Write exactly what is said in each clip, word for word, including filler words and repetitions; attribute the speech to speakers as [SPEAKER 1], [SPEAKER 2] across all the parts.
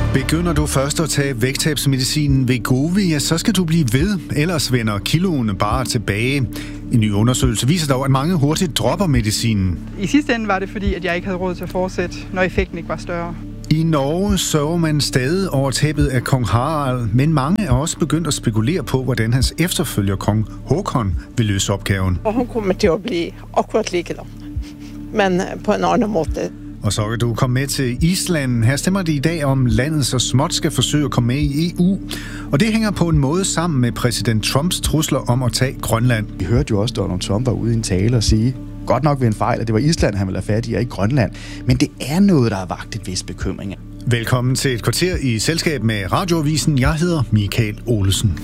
[SPEAKER 1] Begynder du først at tage vægttabsmedicinen Wegovy, ja, så skal du blive ved, ellers vender kiloene bare tilbage. En ny undersøgelse viser dog, at mange hurtigt dropper medicinen.
[SPEAKER 2] I sidste ende var det fordi, at jeg ikke havde råd til at fortsætte, når effekten ikke var større.
[SPEAKER 1] I Norge sørger man stadig over tabet af kong Harald, men mange er også begyndt at spekulere på, hvordan hans efterfølger kong Håkon vil løse opgaven.
[SPEAKER 3] Og hun kommer til at blive akkurat likedan, men på en anden måde.
[SPEAKER 1] Og så kan du komme med til Island. Her stemmer det i dag om landet så småt skal forsøge at komme med i E U. Og det hænger på en måde sammen med præsident Trumps trusler om at tage Grønland.
[SPEAKER 4] Vi hørte jo også, Donald Trump var ude i en tale og sige, godt nok ved en fejl, at det var Island, han ville have fat i, og ikke Grønland. Men det er noget, der har vakt et vis bekymring.
[SPEAKER 1] Velkommen til et kvarter i selskab med Radioavisen. Jeg hedder Michael Olesen.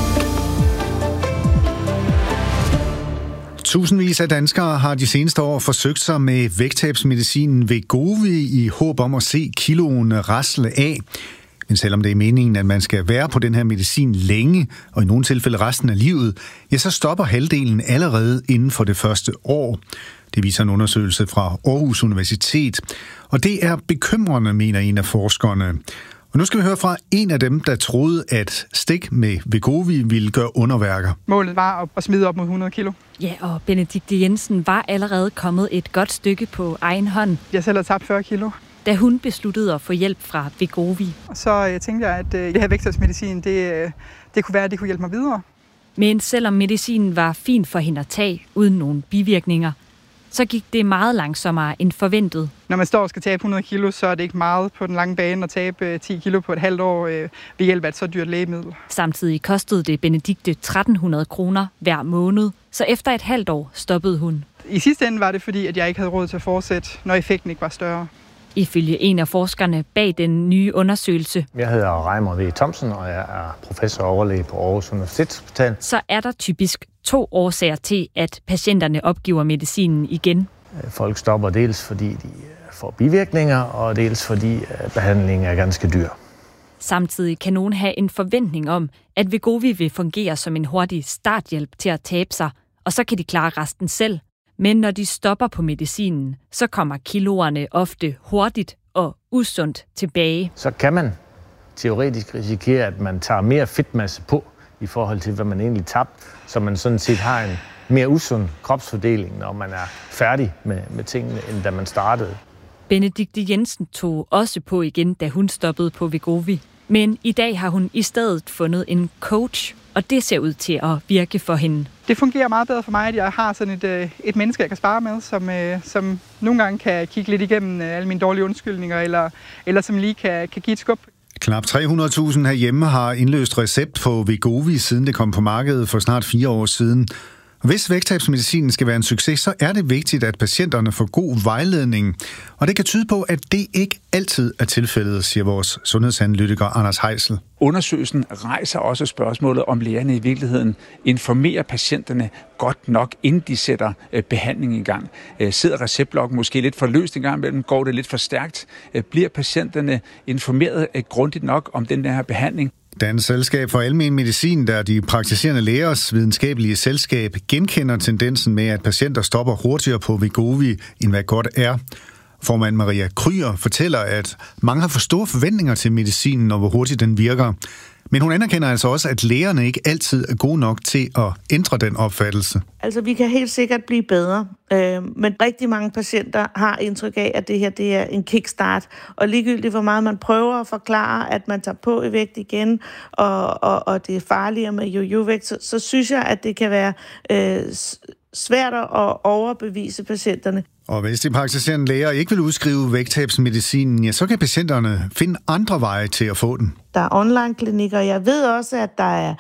[SPEAKER 1] Tusindvis af danskere har de seneste år forsøgt sig med vægttabsmedicinen Wegovy i håb om at se kiloene rasle af. Men selvom det er meningen, at man skal være på den her medicin længe, og i nogle tilfælde resten af livet, ja, så stopper halvdelen allerede inden for det første år. Det viser en undersøgelse fra Aarhus Universitet. Og det er bekymrende, mener en af forskerne. Og nu skal vi høre fra en af dem, der troede, at stik med Wegovy ville gøre underværker.
[SPEAKER 2] Målet var at smide op mod hundrede kilo.
[SPEAKER 5] Ja, og Benedikte Jensen var allerede kommet et godt stykke på egen hånd.
[SPEAKER 2] Jeg selv har tabt fyrre kilo.
[SPEAKER 5] Da hun besluttede at få hjælp fra Wegovy.
[SPEAKER 2] Og så jeg tænkte jeg, at det her vægttabsmedicin, det, det kunne være, at det kunne hjælpe mig videre.
[SPEAKER 5] Men selvom medicinen var fin for hende at tage, uden nogen bivirkninger, så gik det meget langsommere end forventet.
[SPEAKER 2] Når man står og skal tabe hundrede kilo, så er det ikke meget på den lange bane at tabe ti kilo på et halvt år ved hjælp af et så dyrt lægemiddel.
[SPEAKER 5] Samtidig kostede det Benedikte tretten hundrede kroner hver måned, så efter et halvt år stoppede hun.
[SPEAKER 2] I sidste ende var det fordi, at jeg ikke havde råd til at fortsætte, når effekten ikke var større.
[SPEAKER 5] Ifølge en af forskerne bag den nye undersøgelse.
[SPEAKER 6] Jeg hedder Raimond V. Thomsen, og jeg er professor og overlæge på Aarhus Universitetshospital.
[SPEAKER 5] Så er der typisk to årsager til, at patienterne opgiver medicinen igen.
[SPEAKER 6] Folk stopper dels fordi de får bivirkninger, og dels fordi behandlingen er ganske dyr.
[SPEAKER 5] Samtidig kan nogen have en forventning om, at Wegovy vil fungere som en hurtig starthjælp til at tabe sig, og så kan de klare resten selv. Men når de stopper på medicinen, så kommer kiloerne ofte hurtigt og usundt tilbage.
[SPEAKER 6] Så kan man teoretisk risikere, at man tager mere fedtmasse på i forhold til, hvad man egentlig tabte, så man sådan set har en mere usund kropsfordeling, når man er færdig med, med tingene, end da man startede.
[SPEAKER 5] Benedikte Jensen tog også på igen, da hun stoppede på Wegovy. Men i dag har hun i stedet fundet en coach, og det ser ud til at virke for hende.
[SPEAKER 2] Det fungerer meget bedre for mig, at jeg har sådan et, et menneske, jeg kan spare med, som, som nogle gange kan kigge lidt igennem alle mine dårlige undskyldninger, eller, eller som lige kan, kan give et skub.
[SPEAKER 1] Knap tre hundrede tusind herhjemme har indløst recept på Wegovy, siden det kom på markedet for snart fire år siden. Hvis vægttabsmedicinen skal være en succes, så er det vigtigt, at patienterne får god vejledning. Og det kan tyde på, at det ikke altid er tilfældet, siger vores sundhedsanalytiker Anders Heisel.
[SPEAKER 7] Undersøgelsen rejser også spørgsmålet, om lægerne i virkeligheden informerer patienterne godt nok, inden de sætter behandling i gang. Sidder receptblokken måske lidt for løst en gang imellem? Går det lidt for stærkt? Bliver patienterne informeret grundigt nok om den her behandling?
[SPEAKER 1] Dansk Selskab for Almen Medicin, der de praktiserende lægers videnskabelige selskab, genkender tendensen med, at patienter stopper hurtigere på Wegovy, end hvad godt er. Formand Maria Kryer fortæller, at mange har for store forventninger til medicinen og hvor hurtigt den virker. Men hun anerkender altså også, at lægerne ikke altid er gode nok til at ændre den opfattelse.
[SPEAKER 8] Altså, vi kan helt sikkert blive bedre, øh, men rigtig mange patienter har indtryk af, at det her det er en kickstart. Og ligegyldigt hvor meget man prøver at forklare, at man tager på i vægt igen, og, og, og det er farligere med jojo-vægt, så, så synes jeg, at det kan være øh, svært at overbevise patienterne.
[SPEAKER 1] Og hvis de praktiserende læger ikke vil udskrive vægttabsmedicinen, ja, så kan patienterne finde andre veje til at få den.
[SPEAKER 8] Der er online-klinikker. Jeg ved også, at der er,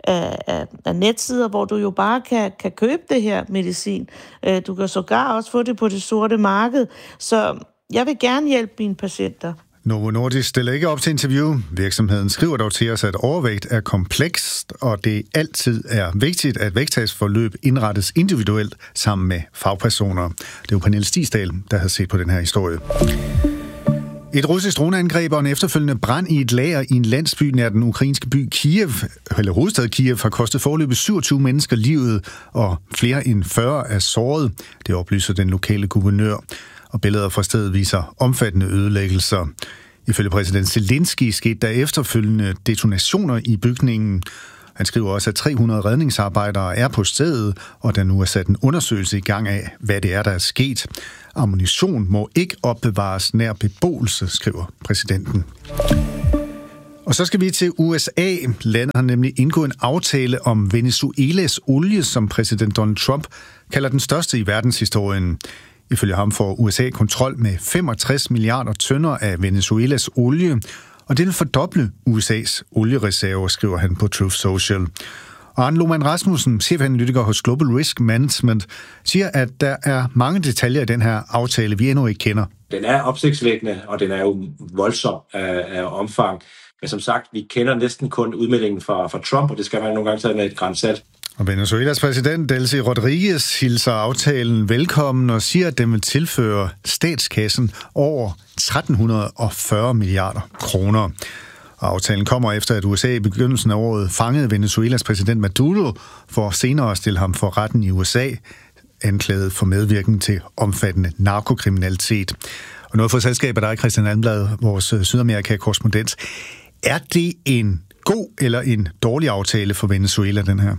[SPEAKER 8] er, er netsider, hvor du jo bare kan, kan købe det her medicin. Du kan sågar også få det på det sorte marked. Så jeg vil gerne hjælpe mine patienter.
[SPEAKER 1] Novo Nordisk stiller ikke op til interview. Virksomheden skriver dog til os, at overvægt er komplekst, og det altid er vigtigt, at vægttabsforløb indrettes individuelt sammen med fagpersoner. Det er jo Pernille Stigsdal, der har set på den her historie. Et russisk droneangreb og en efterfølgende brand i et lager i en landsby nær den ukrainske by Kiev, eller hovedstad Kiev, har kostet foreløbig syvogtyve mennesker livet, og flere end fyrre er såret. Det oplyser den lokale guvernør, og billeder fra stedet viser omfattende ødelæggelser. Ifølge præsident Zelensky skete der efterfølgende detonationer i bygningen. Han skriver også, at tre hundrede redningsarbejdere er på stedet, og der nu er sat en undersøgelse i gang af, hvad det er, der er sket. Ammunition må ikke opbevares nær beboelse, skriver præsidenten. Og så skal vi til U S A. Landet har nemlig indgået en aftale om Venezuelas olie, som præsident Donald Trump kalder den største i verdenshistorien. Ifølge ham får U S A kontrol med femogtres milliarder tønder af Venezuelas olie, og det vil fordoble U S A's oliereserver, skriver han på Truth Social. Og Arne Lohmann Rasmussen, chefanalytiker hos Global Risk Management, siger, at der er mange detaljer i den her aftale, vi endnu ikke kender.
[SPEAKER 9] Den er opsigtsvækkende, og den er jo voldsom af, af omfang. Men som sagt, vi kender næsten kun udmeldingen fra, fra Trump, og det skal man nogle gange tage med et gran salt. Og
[SPEAKER 1] Venezuelas præsident Delcy Rodriguez hilser aftalen velkommen og siger, at den vil tilføre statskassen over tretten fyrre milliarder kroner. Og aftalen kommer efter, at U S A i begyndelsen af året fangede Venezuelas præsident Maduro for senere at stille ham for retten i U S A, anklaget for medvirken til omfattende narkokriminalitet. Og noget for selskabet, der er Christian Almblad, vores Sydamerika-korrespondent. Er det en god eller en dårlig aftale for Venezuela, den her?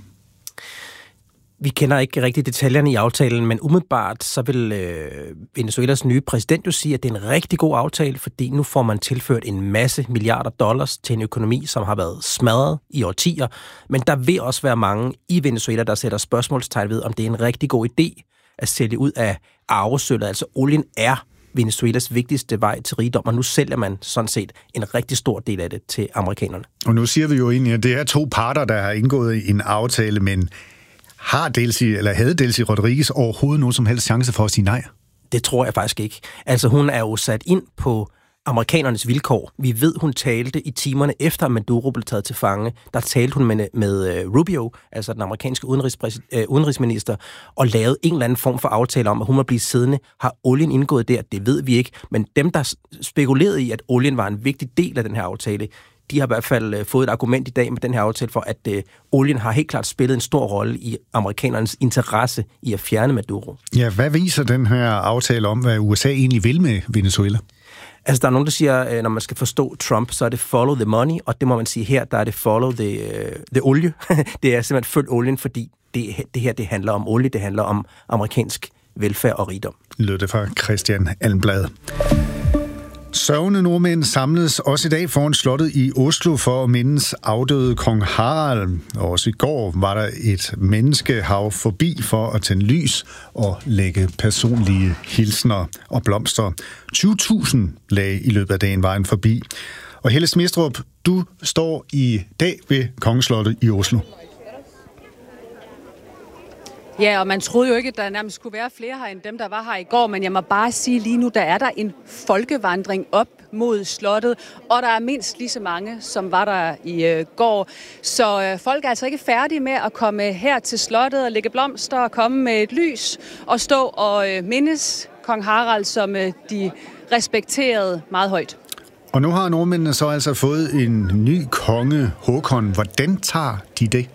[SPEAKER 10] Vi kender ikke rigtig detaljerne i aftalen, men umiddelbart så vil øh, Venezuelas nye præsident jo sige, at det er en rigtig god aftale, fordi nu får man tilført en masse milliarder dollars til en økonomi, som har været smadret i årtier. Men der vil også være mange i Venezuela, der sætter spørgsmålstegn ved, om det er en rigtig god idé at sælge ud af arvesølvet. Altså olien er Venezuelas vigtigste vej til rigdom, og nu sælger man sådan set en rigtig stor del af det til amerikanerne. Og
[SPEAKER 1] nu siger vi jo egentlig, at det er to parter, der har indgået en aftale, men har Delcy, eller havde Delcy Rodriguez overhovedet nogen som helst chance for at sige nej?
[SPEAKER 10] Det tror jeg faktisk ikke. Altså hun er jo sat ind på amerikanernes vilkår. Vi ved, hun talte i timerne efter Maduro blev taget til fange. Der talte hun med, med Rubio, altså den amerikanske udenrigspræs- udenrigsminister, og lavede en eller anden form for aftale om, at hun må blive siddende. Har olien indgået der? Det ved vi ikke. Men dem, der spekulerede i, at olien var en vigtig del af den her aftale, de har i hvert fald fået et argument i dag med den her aftale for, at øh, olien har helt klart spillet en stor rolle i amerikanernes interesse i at fjerne Maduro.
[SPEAKER 1] Ja, hvad viser den her aftale om, hvad U S A egentlig vil med Venezuela?
[SPEAKER 10] Altså, der er nogen, der siger, når man skal forstå Trump, så er det follow the money, og det må man sige her, der er det follow the, uh, the olie. Det er simpelthen følg olien, fordi det, det her, det handler om olie, det handler om amerikansk velfærd og rigdom.
[SPEAKER 1] Lød det fra Christian Almblad. Sørgende nordmænd samledes også i dag foran slottet i Oslo for at mindes afdøde kong Harald. Også i går var der et menneskehav forbi for at tænde lys og lægge personlige hilsner og blomster. tyve tusind lagde i løbet af dagen vejen forbi. Og Helle Smidstrup, du står i dag ved Kongeslottet i Oslo.
[SPEAKER 11] Ja, og man troede jo ikke, at der nærmest skulle være flere her end dem, der var her i går, men jeg må bare sige lige nu, der er der en folkevandring op mod slottet, og der er mindst lige så mange, som var der i øh, går. Så øh, folk er altså ikke færdige med at komme her til slottet og lægge blomster og komme med et lys og stå og øh, mindes kong Harald, som øh, de respekterede meget højt.
[SPEAKER 1] Og nu har nordmændene så altså fået en ny konge, Håkon. Hvordan tager de det?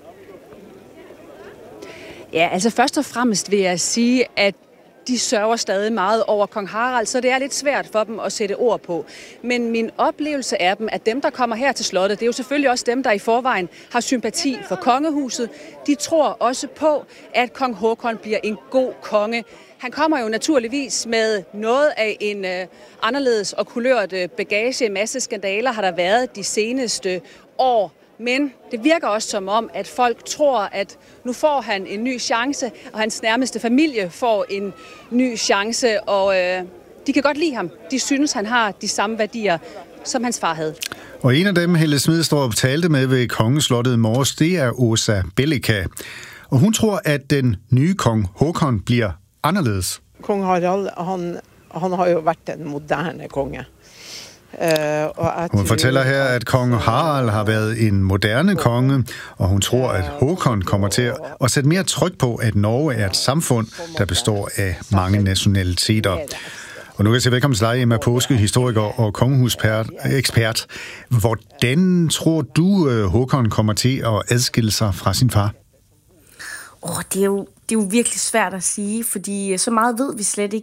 [SPEAKER 11] Ja, altså først og fremmest vil jeg sige, at de sørger stadig meget over kong Harald, så det er lidt svært for dem at sætte ord på. Men min oplevelse er dem, at dem, der kommer her til slottet, det er jo selvfølgelig også dem, der i forvejen har sympati for kongehuset. De tror også på, at kong Håkon bliver en god konge. Han kommer jo naturligvis med noget af en øh, anderledes og kulørt øh, bagage. En masse skandaler har der været de seneste år. Men det virker også som om, at folk tror, at nu får han en ny chance, og hans nærmeste familie får en ny chance, og øh, de kan godt lide ham. De synes, han har de samme værdier, som hans far havde.
[SPEAKER 1] Og en af dem, Helle Smidstrup talte med ved Kongeslottet i morges, det er Åsa Bellica. Og hun tror, at den nye kong Håkon bliver anderledes.
[SPEAKER 3] Kong Harald, han, han har jo været en moderne konge.
[SPEAKER 1] Uh, hun fortæller her, at kong Harald har været en moderne konge, og hun tror, at Håkon kommer til at sætte mere tryk på, at Norge er et samfund, der består af mange nationaliteter. Og nu kan jeg sige velkommen til dig, Emma Påske, historiker og kongehusekspert. Hvordan tror du, Håkon kommer til at adskille sig fra sin far?
[SPEAKER 12] Oh, det, er jo, det er jo virkelig svært at sige, fordi så meget ved vi slet ikke endnu.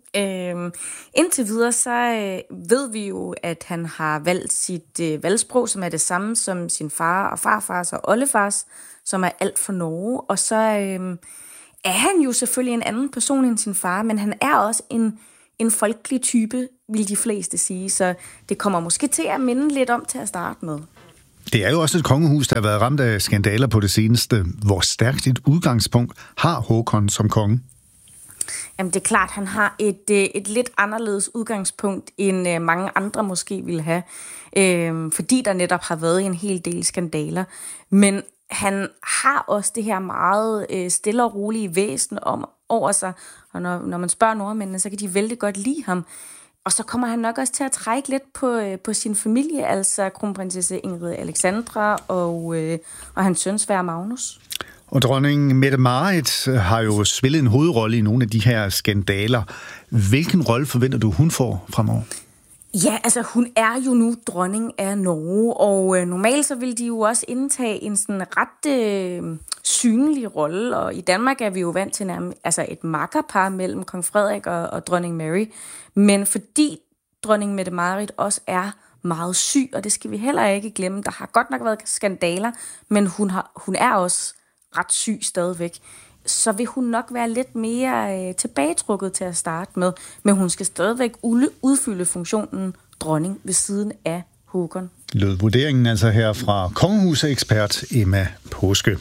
[SPEAKER 12] Øhm, indtil videre, så øh, ved vi jo, at han har valgt sit øh, valgsprog, som er det samme som sin far og farfars og oldefars, som er alt for Norge. Og så øh, er han jo selvfølgelig en anden person end sin far, men han er også en, en folkelig type, vil de fleste sige. Så det kommer måske til at minde lidt om til at starte med.
[SPEAKER 1] Det er jo også et kongehus, der har været ramt af skandaler på det seneste. Hvor stærkt et udgangspunkt har Håkon som konge?
[SPEAKER 12] Jamen, det er klart, han har et, et lidt anderledes udgangspunkt, end mange andre måske ville have, øh, fordi der netop har været en hel del skandaler. Men han har også det her meget øh, stille og rolige væsen om, over sig, og når, når man spørger nordmændene, så kan de vældig godt lide ham. Og så kommer han nok også til at trække lidt på, øh, på sin familie, altså kronprinsesse Ingrid Alexandra og, øh, og hans søn Sverre Magnus.
[SPEAKER 1] Og dronning Mette-Marit har jo spillet en hovedrolle i nogle af de her skandaler. Hvilken rolle forventer du, hun får fremover?
[SPEAKER 12] Ja, altså hun er jo nu dronning af Norge, og øh, normalt så vil de jo også indtage en sådan ret øh, synlig rolle, og i Danmark er vi jo vant til nærmest, altså et makkerpar mellem kong Frederik og, og dronning Mary. Men fordi dronning Mette-Marit også er meget syg, og det skal vi heller ikke glemme, der har godt nok været skandaler, men hun, har, hun er også ret syg stadigvæk, så vil hun nok være lidt mere øh, tilbagetrukket til at starte med, men hun skal stadigvæk udfylde funktionen dronning ved siden af Håkon.
[SPEAKER 1] Lød vurderingen altså her fra kongehusekspert Emma Påske.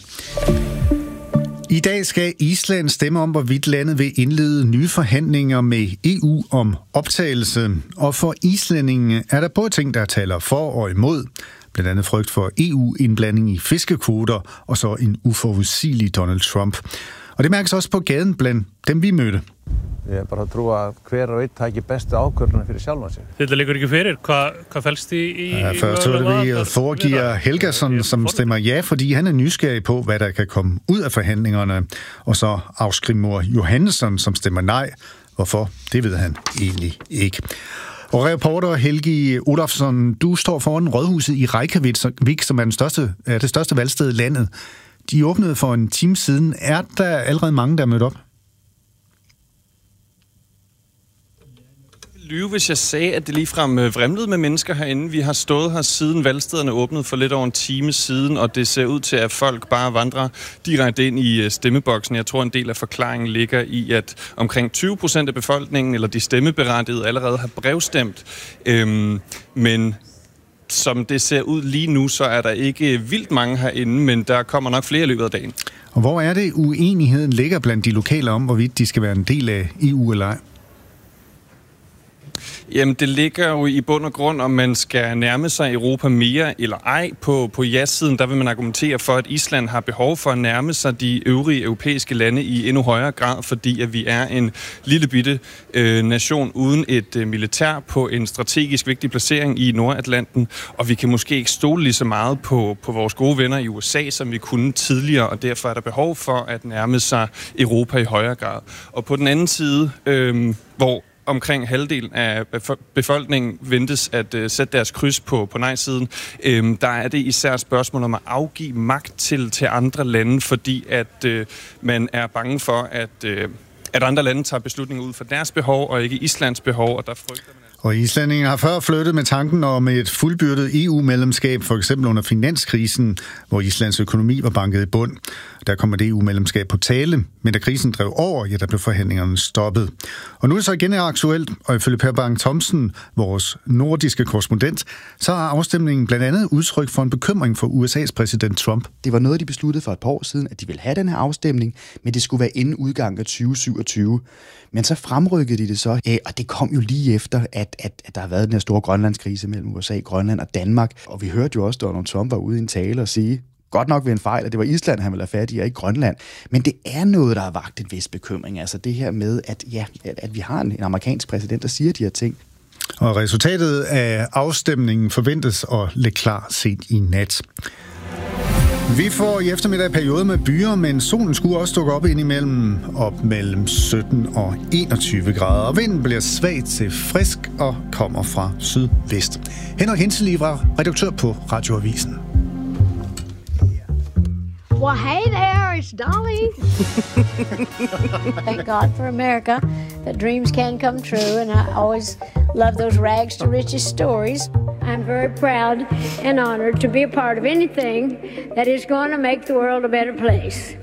[SPEAKER 1] I dag skal Island stemme om, hvorvidt landet vil indlede nye forhandlinger med E U om optagelse. Og for islændingene er der både ting, der taler for og imod. Blandt andet frygt for E U-indblanding i fiskekvoter og så en uforudsigelig Donald Trump. Og det mærkes også på gaden blandt dem, vi mødte.
[SPEAKER 13] Ég bara trú að hver og einn taki bestu ákvörðuna fyrir sjálfan sig.
[SPEAKER 14] Þetta liggur ikke fyrir. Hvað, hvað felst i...
[SPEAKER 1] Ja, først hørte vi Thorgeir Helgason, som stemmer ja, fordi han er nysgerrig på, hvad der kan komme ud af forhandlingerne. Og så Ásgrímur Jóhannesson, som stemmer nej. Hvorfor? Det ved han egentlig ikke. Og reporter Helgi Olafsson, du står foran rådhuset i Reykjavik, som er, den største, er det største valgsted i landet. De åbnede for en time siden. Er der allerede mange, der er mødt op?
[SPEAKER 15] Lyve, hvis jeg sagde, at det ligefrem vrimlede med mennesker herinde. Vi har stået her siden valgstederne åbnede for lidt over en time siden, og det ser ud til, at folk bare vandrer direkte ind i stemmeboksen. Jeg tror, en del af forklaringen ligger i, at omkring tyve procent af befolkningen, eller de stemmeberettigede, allerede har brevstemt. Øhm, men som det ser ud lige nu, så er der ikke vildt mange herinde, men der kommer nok flere i løbet af dagen.
[SPEAKER 1] Og hvor er det, uenigheden ligger blandt de lokale om, hvorvidt de skal være en del af E U eller ej?
[SPEAKER 15] Jamen, det ligger jo i bund og grund, om man skal nærme sig Europa mere eller ej. På, på ja-siden, der vil man argumentere for, at Island har behov for at nærme sig de øvrige europæiske lande i endnu højere grad, fordi at vi er en lille bitte øh, nation uden et øh, militær på en strategisk vigtig placering i Nordatlanten, og vi kan måske ikke stole lige så meget på, på vores gode venner i U S A, som vi kunne tidligere, og derfor er der behov for at nærme sig Europa i højere grad. Og på den anden side, øh, hvor omkring halvdelen af befolkningen ventes at uh, sætte deres kryds på, på nej-siden. Øhm, der er det især et spørgsmål om at afgive magt til, til andre lande, fordi at uh, man er bange for, at, uh, at andre lande tager beslutninger ud for deres behov, og ikke Islands behov, og der frygter man...
[SPEAKER 1] Og islændingene har før flyttet med tanken om et fuldbyrdet E U-medlemskab, for eksempel under finanskrisen, hvor Islands økonomi var banket i bund. Der kom et E U-medlemskab på tale, men da krisen drev over, ja, der blev forhandlingerne stoppet. Og nu er det så igen aktuelt, og ifølge Per Bang Thomsen, vores nordiske korrespondent, så har afstemningen blandt andet udtryk for en bekymring for U S A's præsident Trump.
[SPEAKER 4] Det var noget, de besluttede for et par år siden, at de ville have den her afstemning, men det skulle være inden udgang af tyve syvogtyve. Men så fremrykkede de det så, og det kom jo lige efter, at, at, at der har været den her store grønlandskrise mellem U S A, Grønland og Danmark. Og vi hørte jo også, at Donald Trump var ude i en tale og sige, godt nok ved en fejl, at det var Island, han ville have fat i, og ikke Grønland. Men det er noget, der har vagt en vis bekymring. Altså det her med, at, ja, at vi har en, en amerikansk præsident, der siger de her ting.
[SPEAKER 1] Og resultatet af afstemningen forventes at ligge klar set i nat. Vi får i eftermiddag periode med byer, men solen skulle også dukke op indimellem, op mellem sytten og enogtyve grader. Og vinden bliver svag til frisk og kommer fra sydvest. Henrik Henselig var redaktør på Radioavisen.
[SPEAKER 16] Well, hey there, it's Dolly. Thank God for America, that dreams can come true, and I always love those rags to riches stories. I'm very proud and honored to be a part of anything that is going to make the world a better place.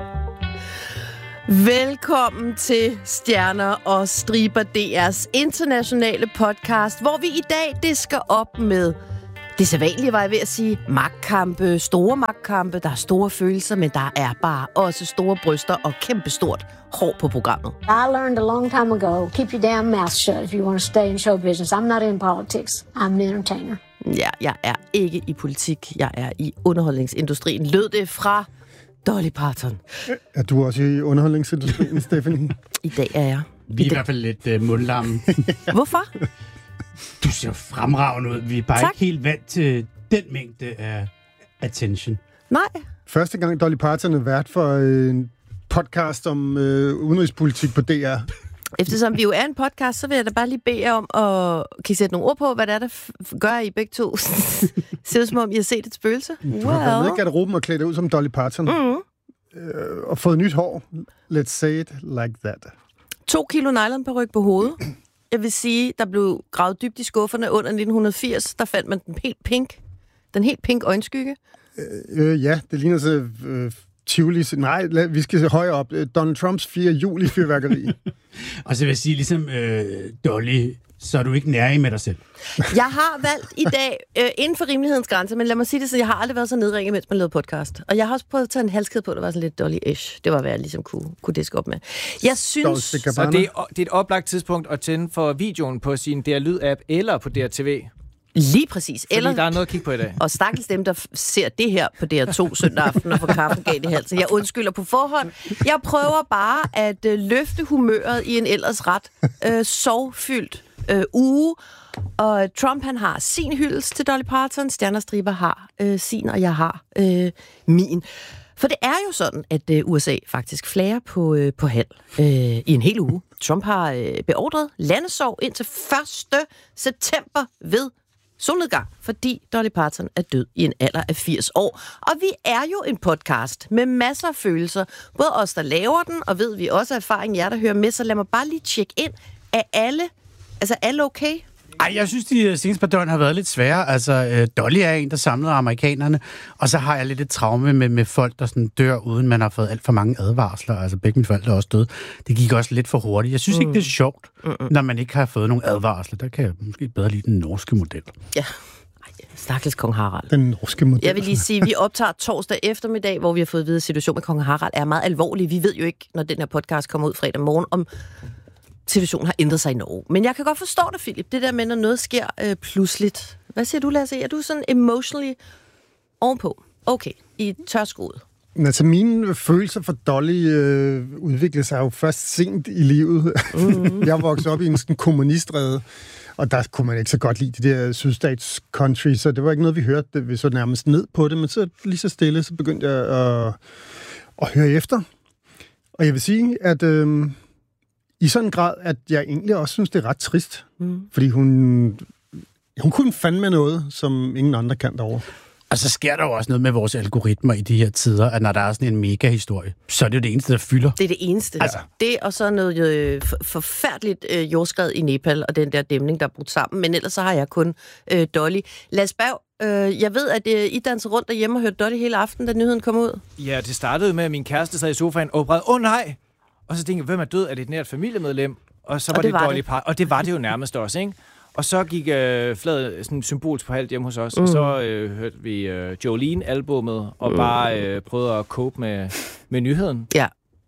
[SPEAKER 17] Velkommen til Stjerner og Striber, D R's internationale podcast, hvor vi i dag disker op med det sædvanlige, var jeg ved at sige, magtkampe, store magtkampe, der er store følelser, men der er bare også store bryster og kæmpestort hår på programmet.
[SPEAKER 16] I learned a long time ago, keep your damn mouth shut if you want to stay in show business. I'm not in politics. I'm an entertainer.
[SPEAKER 17] Ja, jeg er ikke i politik, jeg er i underholdningsindustrien. Lød det fra Dolly Parton.
[SPEAKER 18] Er du også i underholdningsindustrien, Stephanie?
[SPEAKER 17] I dag er jeg.
[SPEAKER 4] Vi er i, i hvert fald lidt uh, mundlamme.
[SPEAKER 17] Hvorfor?
[SPEAKER 4] Du ser fremragende ud. Vi er bare tak. Ikke helt vant til den mængde af attention.
[SPEAKER 17] Nej.
[SPEAKER 18] Første gang Dolly Parton er vært for en podcast om øh, udenrigspolitik på D R.
[SPEAKER 17] Eftersom vi jo er en podcast, så vil jeg da bare lige bede jer om at... Kan I sætte nogle ord på, hvad det er, der f- gør I begge to? Ser ud som om, I har set et spøgelse?
[SPEAKER 18] Du har været nede i garderoben og klædt ud som Dolly Parton. Mm-hmm. Øh, og fået nyt hår. Let's say it like that.
[SPEAKER 17] To kilo nylonparyk på hovedet. Jeg vil sige, der blev gravet dybt i skufferne under nitten firs. Der fandt man den helt pink. Den helt pink øjenskygge.
[SPEAKER 18] Øh, ja, det ligner så... Øh, Tivoli. Nej, lad, vi skal se højere op. Donald Trumps fjerde juli fyrværkeri.
[SPEAKER 4] Og så vil jeg sige, ligesom øh, Dolly, så er du ikke nærig med dig selv.
[SPEAKER 17] Jeg har valgt i dag, øh, inden for rimelighedens grænser, men lad mig sige det, så jeg har aldrig været så nedringet, mens man lavede podcast. Og jeg har også prøvet at tage en halskæde på, der var sådan lidt Dolly-ish. Det var, hvad jeg ligesom kunne, kunne diske op med. Jeg synes...
[SPEAKER 19] Så det er, det er et oplagt tidspunkt at tænde for videoen på sin D R Lyd-app eller på D R T V.
[SPEAKER 17] Lige præcis.
[SPEAKER 19] Fordi eller, der er noget at kigge på i dag.
[SPEAKER 17] Og stakkels dem, der ser det her på D R to søndag aften og får kaffen galt i halsen. Jeg undskylder på forhånd. Jeg prøver bare at øh, løfte humøret i en ellers ret øh, sorgfyldt øh, uge. Og Trump, han har sin hyldest til Dolly Parton. Stjerner Striber har øh, sin, og jeg har øh, min. For det er jo sådan, at øh, U S A faktisk flager på, øh, på halv øh, i en hel uge. Trump har øh, beordret landesorg indtil første september ved solnedgang, fordi Dolly Parton er død i en alder af firs år. Og vi er jo en podcast med masser af følelser. Både os, der laver den, og ved vi også erfaring, jer der hører med, så lad mig bare lige tjekke ind. Er alle, altså alle okay?
[SPEAKER 4] Ej, jeg synes, de seneste par døgn har været lidt svære. Altså, Dolly er en, der samlede amerikanerne, og så har jeg lidt et traume med, med folk, der sådan dør, uden man har fået alt for mange advarsler. Altså, begge mine forældre er også døde. Det gik også lidt for hurtigt. Jeg synes mm. ikke, det er sjovt, Mm-mm. når man ikke har fået nogle advarsler. Der kan jeg måske bedre lide den norske model.
[SPEAKER 17] Ja. Stakkels kong Harald.
[SPEAKER 18] Den norske model.
[SPEAKER 17] Jeg vil lige sige, at vi optager torsdag eftermiddag, hvor vi har fået at vide, at situationen med kong Harald er meget alvorlig. Vi ved jo ikke, når den her podcast kommer ud fredag morgen, om situationen har ændret sig i Norge. Men jeg kan godt forstå det, Philip. Det der med, når noget sker øh, pludseligt. Hvad siger du, Lasse? Er du sådan emotionally ovenpå? Okay, i tørskruet.
[SPEAKER 18] Altså, mine følelser for Dolly øh, udviklede sig jo først sent i livet. Mm-hmm. Jeg voksede op i en sådan kommunistræde, og der kunne man ikke så godt lide de der sydstats country, så det var ikke noget, vi hørte. Vi så nærmest ned på det, men så lige så stille, så begyndte jeg at, at høre efter. Og jeg vil sige, at øh, i sådan en grad, at jeg egentlig også synes, det er ret trist. Mm. Fordi hun, hun kunne fandme noget, som ingen andre kan derovre.
[SPEAKER 4] Og så sker der jo også noget med vores algoritmer i de her tider, at når der er sådan en mega-historie, så er det jo det eneste, der fylder.
[SPEAKER 17] Det er det eneste. Altså. Det og så noget øh, forfærdeligt øh, jordskred i Nepal, og den der dæmning, der er brudt sammen. Men ellers så har jeg kun øh, Dolly. Lars Berg, øh, jeg ved, at øh, I danser rundt derhjemme og hørte Dolly hele aften, da nyheden kom ud.
[SPEAKER 19] Ja, det startede med, at min kæreste sad i sofaen og brød, åh oh, nej! Og så tænkte jeg, hvem er død? Er det et nært familiemedlem? Og så var og det, det var Dolly Parton. Og det var det jo nærmest også, ikke? Og så gik øh, fladet sådan symbolsk på halvt hjemme hos os, mm. og så øh, hørte vi øh, Jolene-albummet, og mm. bare øh, prøvede at cope med, med nyheden.
[SPEAKER 17] Ja.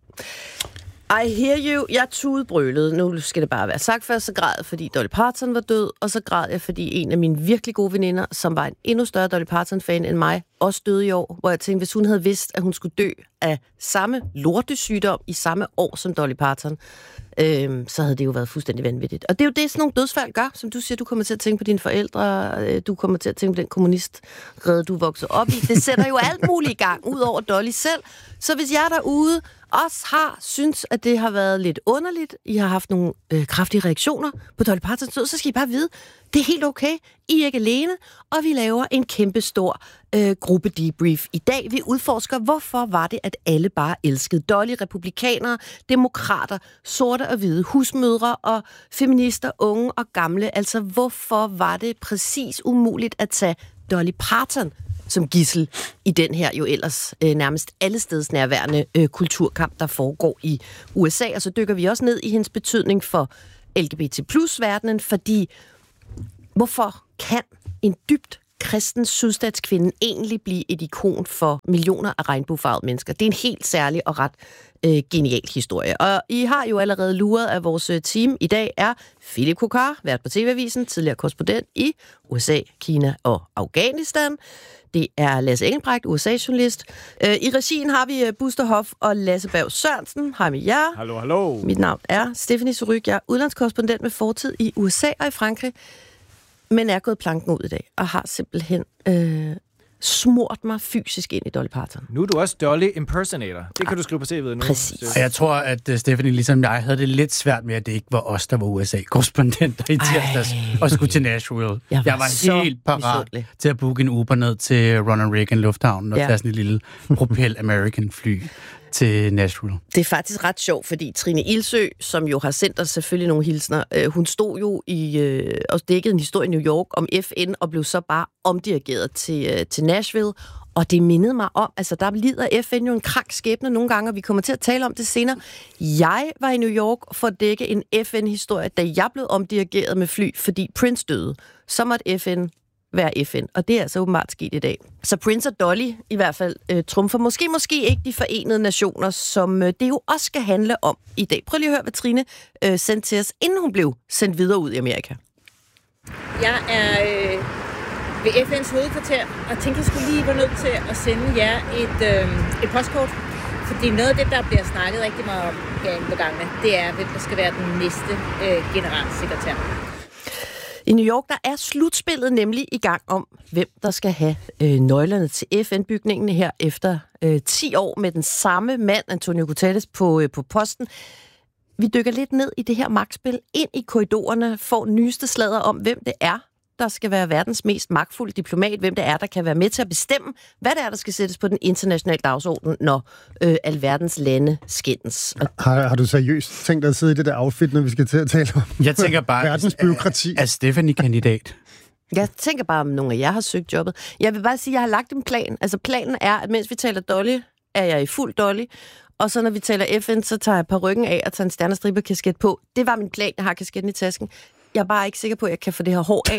[SPEAKER 17] I hear you. Jeg tudbrølede. Nu skal det bare være sagt først, så græd fordi Dolly Parton var død, og så græd jeg, fordi en af mine virkelig gode veninder, som var en endnu større Dolly Parton-fan end mig, også døde i år, hvor jeg tænkte, hvis hun havde vidst, at hun skulle dø af samme lortesygdom i samme år som Dolly Parton, øhm, så havde det jo været fuldstændig vanvittigt. Og det er jo det, sådan nogle dødsfald gør, som du siger, du kommer til at tænke på dine forældre, øh, du kommer til at tænke på den kommunistred, du voksede op i. Det sætter jo alt muligt i gang, ud over Dolly selv. Så hvis jeg er derude, også har synes, at det har været lidt underligt. I har haft nogle øh, kraftige reaktioner på Dolly Partons død, så skal I bare vide, det er helt okay. I er ikke alene, og vi laver en kæmpe stor øh, gruppe debrief i dag. Vi udforsker, hvorfor var det, at alle bare elskede Dolly, republikanere, demokrater, sorte og hvide, husmødre og feminister, unge og gamle. Altså, hvorfor var det præcis umuligt at tage Dolly Parton som gidsel i den her jo ellers øh, nærmest allestedsnærværende øh, kulturkamp, der foregår i U S A. Og så dykker vi også ned i hendes betydning for L G B T plus-verdenen, fordi hvorfor kan en dybt kristen sydstatskvinde egentlig blive et ikon for millioner af regnbuefarvede mennesker? Det er en helt særlig og ret øh, genial historie. Og I har jo allerede luret af vores team. I dag er Philip Kokar, vært på T V-avisen, tidligere korrespondent i U S A, Kina og Afghanistan. Det er Lasse Engelbrecht, U S A-journalist. Øh, I regien har vi Buster Hoff og Lasse Berg Sørensen. Hej med jer.
[SPEAKER 19] Hallo, hallo.
[SPEAKER 17] Mit navn er Stephanie Suryk. Jeg er udlandskorrespondent med fortid i U S A og i Frankrig, men er gået planken ud i dag og har simpelthen øh, smurt mig fysisk ind i Dolly Parton.
[SPEAKER 19] Nu er du også Dolly impersonator. Det kan du skrive på C V'et nu.
[SPEAKER 17] Præcis.
[SPEAKER 20] Jeg tror, at Stephanie, ligesom jeg, havde det lidt svært med, at det ikke var os, der var U S A-korrespondenter i tirsdags og skulle til Nashville. Jeg var, jeg var helt parat misundelig. til at booke en Uber ned til Ronald Reagan Lufthavnen og ja. tage sådan et lille Propel American fly til Nashville.
[SPEAKER 17] Det er faktisk ret sjovt, fordi Trine Ilsø, som jo har sendt os selvfølgelig nogle hilsner, øh, hun stod jo i øh, og dækkede en historie i New York om F N, og blev så bare omdirigeret til, øh, til Nashville. Og det mindede mig om, altså der lider F N jo en krank skæbne nogle gange, og vi kommer til at tale om det senere. Jeg var i New York for at dække en F N-historie, da jeg blev omdirigeret med fly, fordi Prince døde. Så måtte F N være F N, og det er altså åbenbart sket i dag. Så Prince og Dolly i hvert fald øh, trumfer måske, måske ikke de forenede nationer, som øh, det jo også skal handle om i dag. Prøv lige at høre, hvad Trine øh, sendte til os, inden hun blev sendt videre ud i Amerika.
[SPEAKER 21] Jeg er øh, ved F N's hovedkvarter, og tænkte, jeg skulle lige være nødt til at sende jer et, øh, et postkort, fordi noget af det, der bliver snakket rigtig meget om herinde på gangene, det er, hvem der skal være den næste øh, generalsekretær.
[SPEAKER 17] I New York, der er slutspillet nemlig i gang om, hvem der skal have øh, nøglerne til F N-bygningen her efter øh, ti år med den samme mand, Antonio Guterres, på, øh, på posten. Vi dykker lidt ned i det her magtspil, ind i korridorerne, får nyeste sladder om, hvem det er, der skal være verdens mest magtfulde diplomat, hvem det er, der kan være med til at bestemme, hvad det er, der skal sættes på den internationale dagsorden, når øh, alverdens lande skændes. Og
[SPEAKER 18] har, har du seriøst tænkt dig at sidde i det der outfit, når vi skal til at tale om
[SPEAKER 20] Jeg tænker bare,
[SPEAKER 18] verdens byråkrati?
[SPEAKER 20] Er Stephanie kandidat?
[SPEAKER 17] Jeg tænker bare, om nogle af jer har søgt jobbet. Jeg vil bare sige, at jeg har lagt en plan. Altså planen er, at mens vi taler Dolly, er jeg i fuld Dolly, og så når vi taler F N, så tager jeg parrykken af og tager en stjernestriber-kasket på. Det var min plan, jeg har kasketten i tasken. Jeg er bare ikke sikker på, at jeg kan få det her hår af.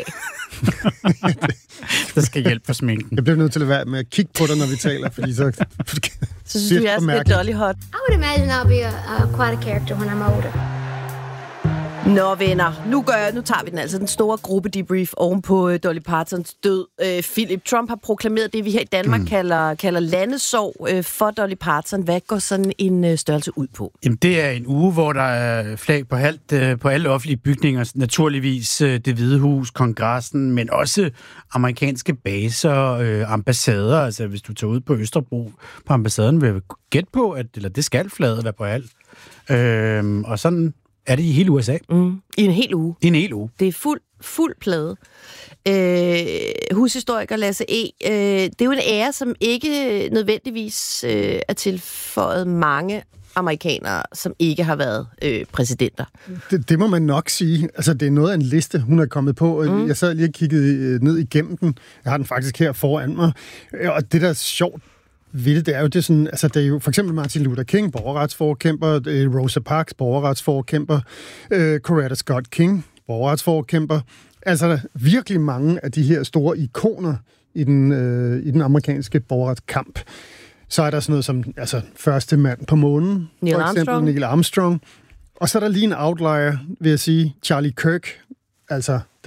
[SPEAKER 20] Der skal hjælp på sminken.
[SPEAKER 18] Jeg bliver nødt til at være med at kigge på dig, når vi taler, fordi så...
[SPEAKER 17] så synes du, jeg er sådan lidt Dolly hot.
[SPEAKER 16] I would imagine I'll be a, a, quite a character when I'm older.
[SPEAKER 17] Nå venner, nu, gør jeg, nu tager vi den altså, den store gruppe debrief oven på uh, Dolly Partons død. Uh, Philip Trump har proklameret det, vi her i Danmark mm. kalder, kalder landesorg uh, for Dolly Parton. Hvad går sådan en uh, størrelse ud på?
[SPEAKER 20] Jamen, det er en uge, hvor der er flag på, halvt, uh, på alle offentlige bygninger. Naturligvis uh, Det Hvide Hus, Kongressen, men også amerikanske baser, uh, ambassader. Altså, hvis du tager ud på Østerbro på ambassaden, vil jeg gætte på, at eller det skal flaget være på alt. Uh, og sådan... Er det i hele U S A?
[SPEAKER 17] Mm. I en hel uge.
[SPEAKER 20] I en hel uge.
[SPEAKER 17] Det er fuld, fuld plade. Øh, hushistoriker Lasse E. Øh, det er jo en ære, som ikke nødvendigvis øh, er tilføjet mange amerikanere, som ikke har været øh, præsidenter.
[SPEAKER 18] Det, det må man nok sige. Altså, det er noget af en liste, hun er kommet på. Mm. Jeg sad lige og kiggede ned igennem den. Jeg har den faktisk her foran mig. Og det, der er sjovt vildt, det er jo det sådan, altså det er jo for eksempel Martin Luther King, borgerretsforkæmper, Rosa Parks, borgerretsforkæmper, øh, Coretta Scott King, borgerretsforkæmper. Altså der er virkelig mange af de her store ikoner i den, øh, i den amerikanske borgerretskamp. Så er der sådan noget som, altså første mand på månen,
[SPEAKER 17] Neil
[SPEAKER 18] for eksempel
[SPEAKER 17] Armstrong.
[SPEAKER 18] Neil Armstrong. Og så er der lige en outlier, vil jeg sige, Charlie Kirk, altså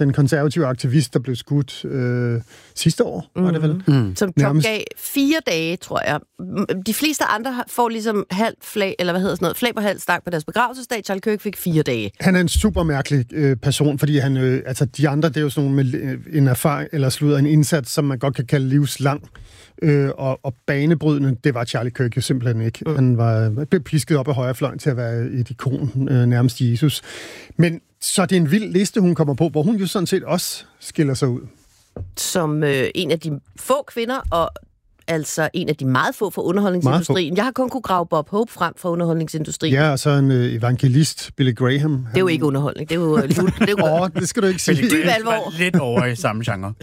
[SPEAKER 18] den konservative aktivist, der blev skudt øh, sidste år, mm. var det vel?
[SPEAKER 17] Mm. Som Trump gav fire dage, tror jeg. De fleste andre får ligesom halv flag, eller hvad hedder sådan noget, flag på halv stang på deres begravelsesdag. Charlie Kirk fik fire dage.
[SPEAKER 18] Han er en super mærkelig øh, person, fordi han, øh, altså de andre, det er jo sådan nogle med øh, en erfaring, eller slutter en indsats, som man godt kan kalde livslang. Øh, og, og banebrydende, det var Charlie Kirk jo simpelthen ikke. Mm. Han var blev pisket op af højrefløjen til at være et ikon, øh, nærmest Jesus. Men så det er en vild liste, hun kommer på, hvor hun jo sådan set også skiller sig ud.
[SPEAKER 17] Som øh, en af de få kvinder, og altså en af de meget få fra underholdningsindustrien. Jeg har kun kunne grave Bob Hope frem fra underholdningsindustrien.
[SPEAKER 18] Ja, og så en øh, evangelist, Billy Graham.
[SPEAKER 17] Det er jo ikke underholdning, det er jo... det er jo
[SPEAKER 18] oh, det skal du ikke sige.
[SPEAKER 17] Dyb alvor.
[SPEAKER 20] Lidt over i samme genre.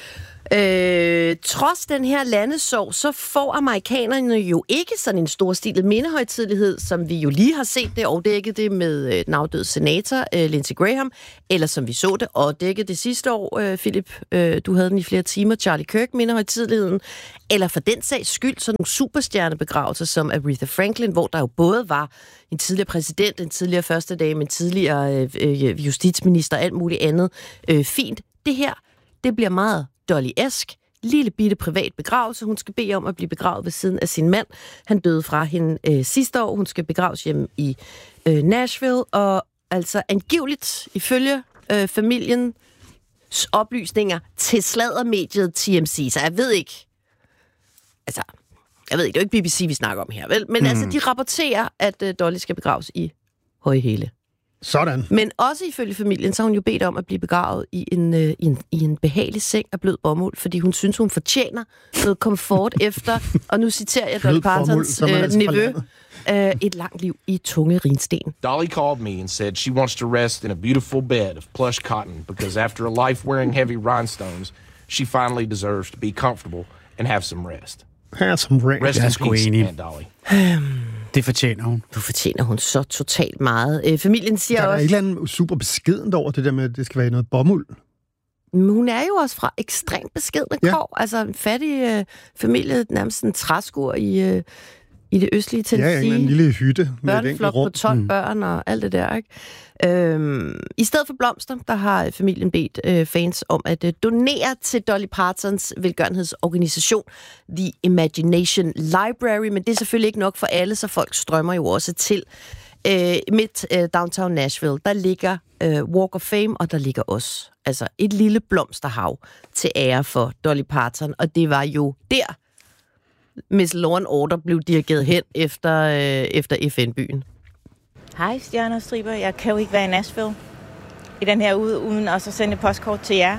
[SPEAKER 17] Øh, trods den her landesorg, så får amerikanerne jo ikke sådan en storstilet mindehøjtidelighed, som vi jo lige har set det overdækket det med øh, den afdøde senator øh, Lindsey Graham, eller som vi så det overdækket det sidste år, øh, Philip, øh, du havde den i flere timer, Charlie Kirk mindehøjtideligheden, eller for den sags skyld sådan nogle superstjernebegravelser som Aretha Franklin, hvor der jo både var en tidligere præsident, en tidligere første dame, en tidligere øh, justitsminister, alt muligt andet. Øh, fint. Det her, det bliver meget Dolly-esk, lille bitte privat begravelse. Hun skal bede om at blive begravet ved siden af sin mand. Han døde fra hende øh, sidste år. Hun skal begraves hjemme i øh, Nashville, og altså angiveligt, ifølge øh, familiens oplysninger til sladdermediet T M C. Så jeg ved ikke, altså, jeg ved ikke, det er jo ikke B B C, vi snakker om her, vel? Men mm. altså, de rapporterer, at øh, Dolly skal begraves i Højhæle.
[SPEAKER 18] Sådan.
[SPEAKER 17] Men også ifølge familien, så har hun jo bedt om at blive begravet i en, øh, i en, i en behagelig seng af blød bomuld, fordi hun synes, hun fortjener noget komfort efter, og nu citerer jeg Dolly Partons øh, altså nevø, øh, et langt liv i tunge rinsten.
[SPEAKER 6] Dolly called me and said she wants to rest in a beautiful bed of plush cotton, because after a life wearing heavy rhinestones, she finally deserves to be comfortable and have some rest.
[SPEAKER 18] Have some rest.
[SPEAKER 6] Rest
[SPEAKER 20] Jeg er
[SPEAKER 6] in
[SPEAKER 20] sgu
[SPEAKER 6] peace,
[SPEAKER 20] enig.
[SPEAKER 6] Aunt Dolly.
[SPEAKER 20] Det fortjener hun.
[SPEAKER 17] Nu fortjener hun så totalt meget. Øh, familien siger
[SPEAKER 18] der er
[SPEAKER 17] også...
[SPEAKER 18] Der er et eller andet super beskedent over det der med, at det skal være noget bomuld.
[SPEAKER 17] Men hun er jo også fra ekstremt beskedne ja. kår. Altså en fattig øh, familie, nærmest en træskur i, øh, i det østlige Tennessee.
[SPEAKER 18] Ja, en lille hytte med et enkelt rum.
[SPEAKER 17] På tolv mm. børn og alt det der, ikke? Øhm, I stedet for blomster, der har familien bedt øh, fans om at øh, donere til Dolly Partons velgørenhedsorganisation The Imagination Library, men det er selvfølgelig ikke nok for alle, så folk strømmer jo også til øh, midt øh, downtown Nashville. Der ligger øh, Walk of Fame, og der ligger også altså et lille blomsterhav til ære for Dolly Parton, og det var jo der, Miss Law and Order blev dirigeret hen efter, øh, efter F N-byen.
[SPEAKER 21] Hej, Stjerner og Striber. Jeg kan jo ikke være i Nashville i den her uge, uden også at sende et postkort til jer.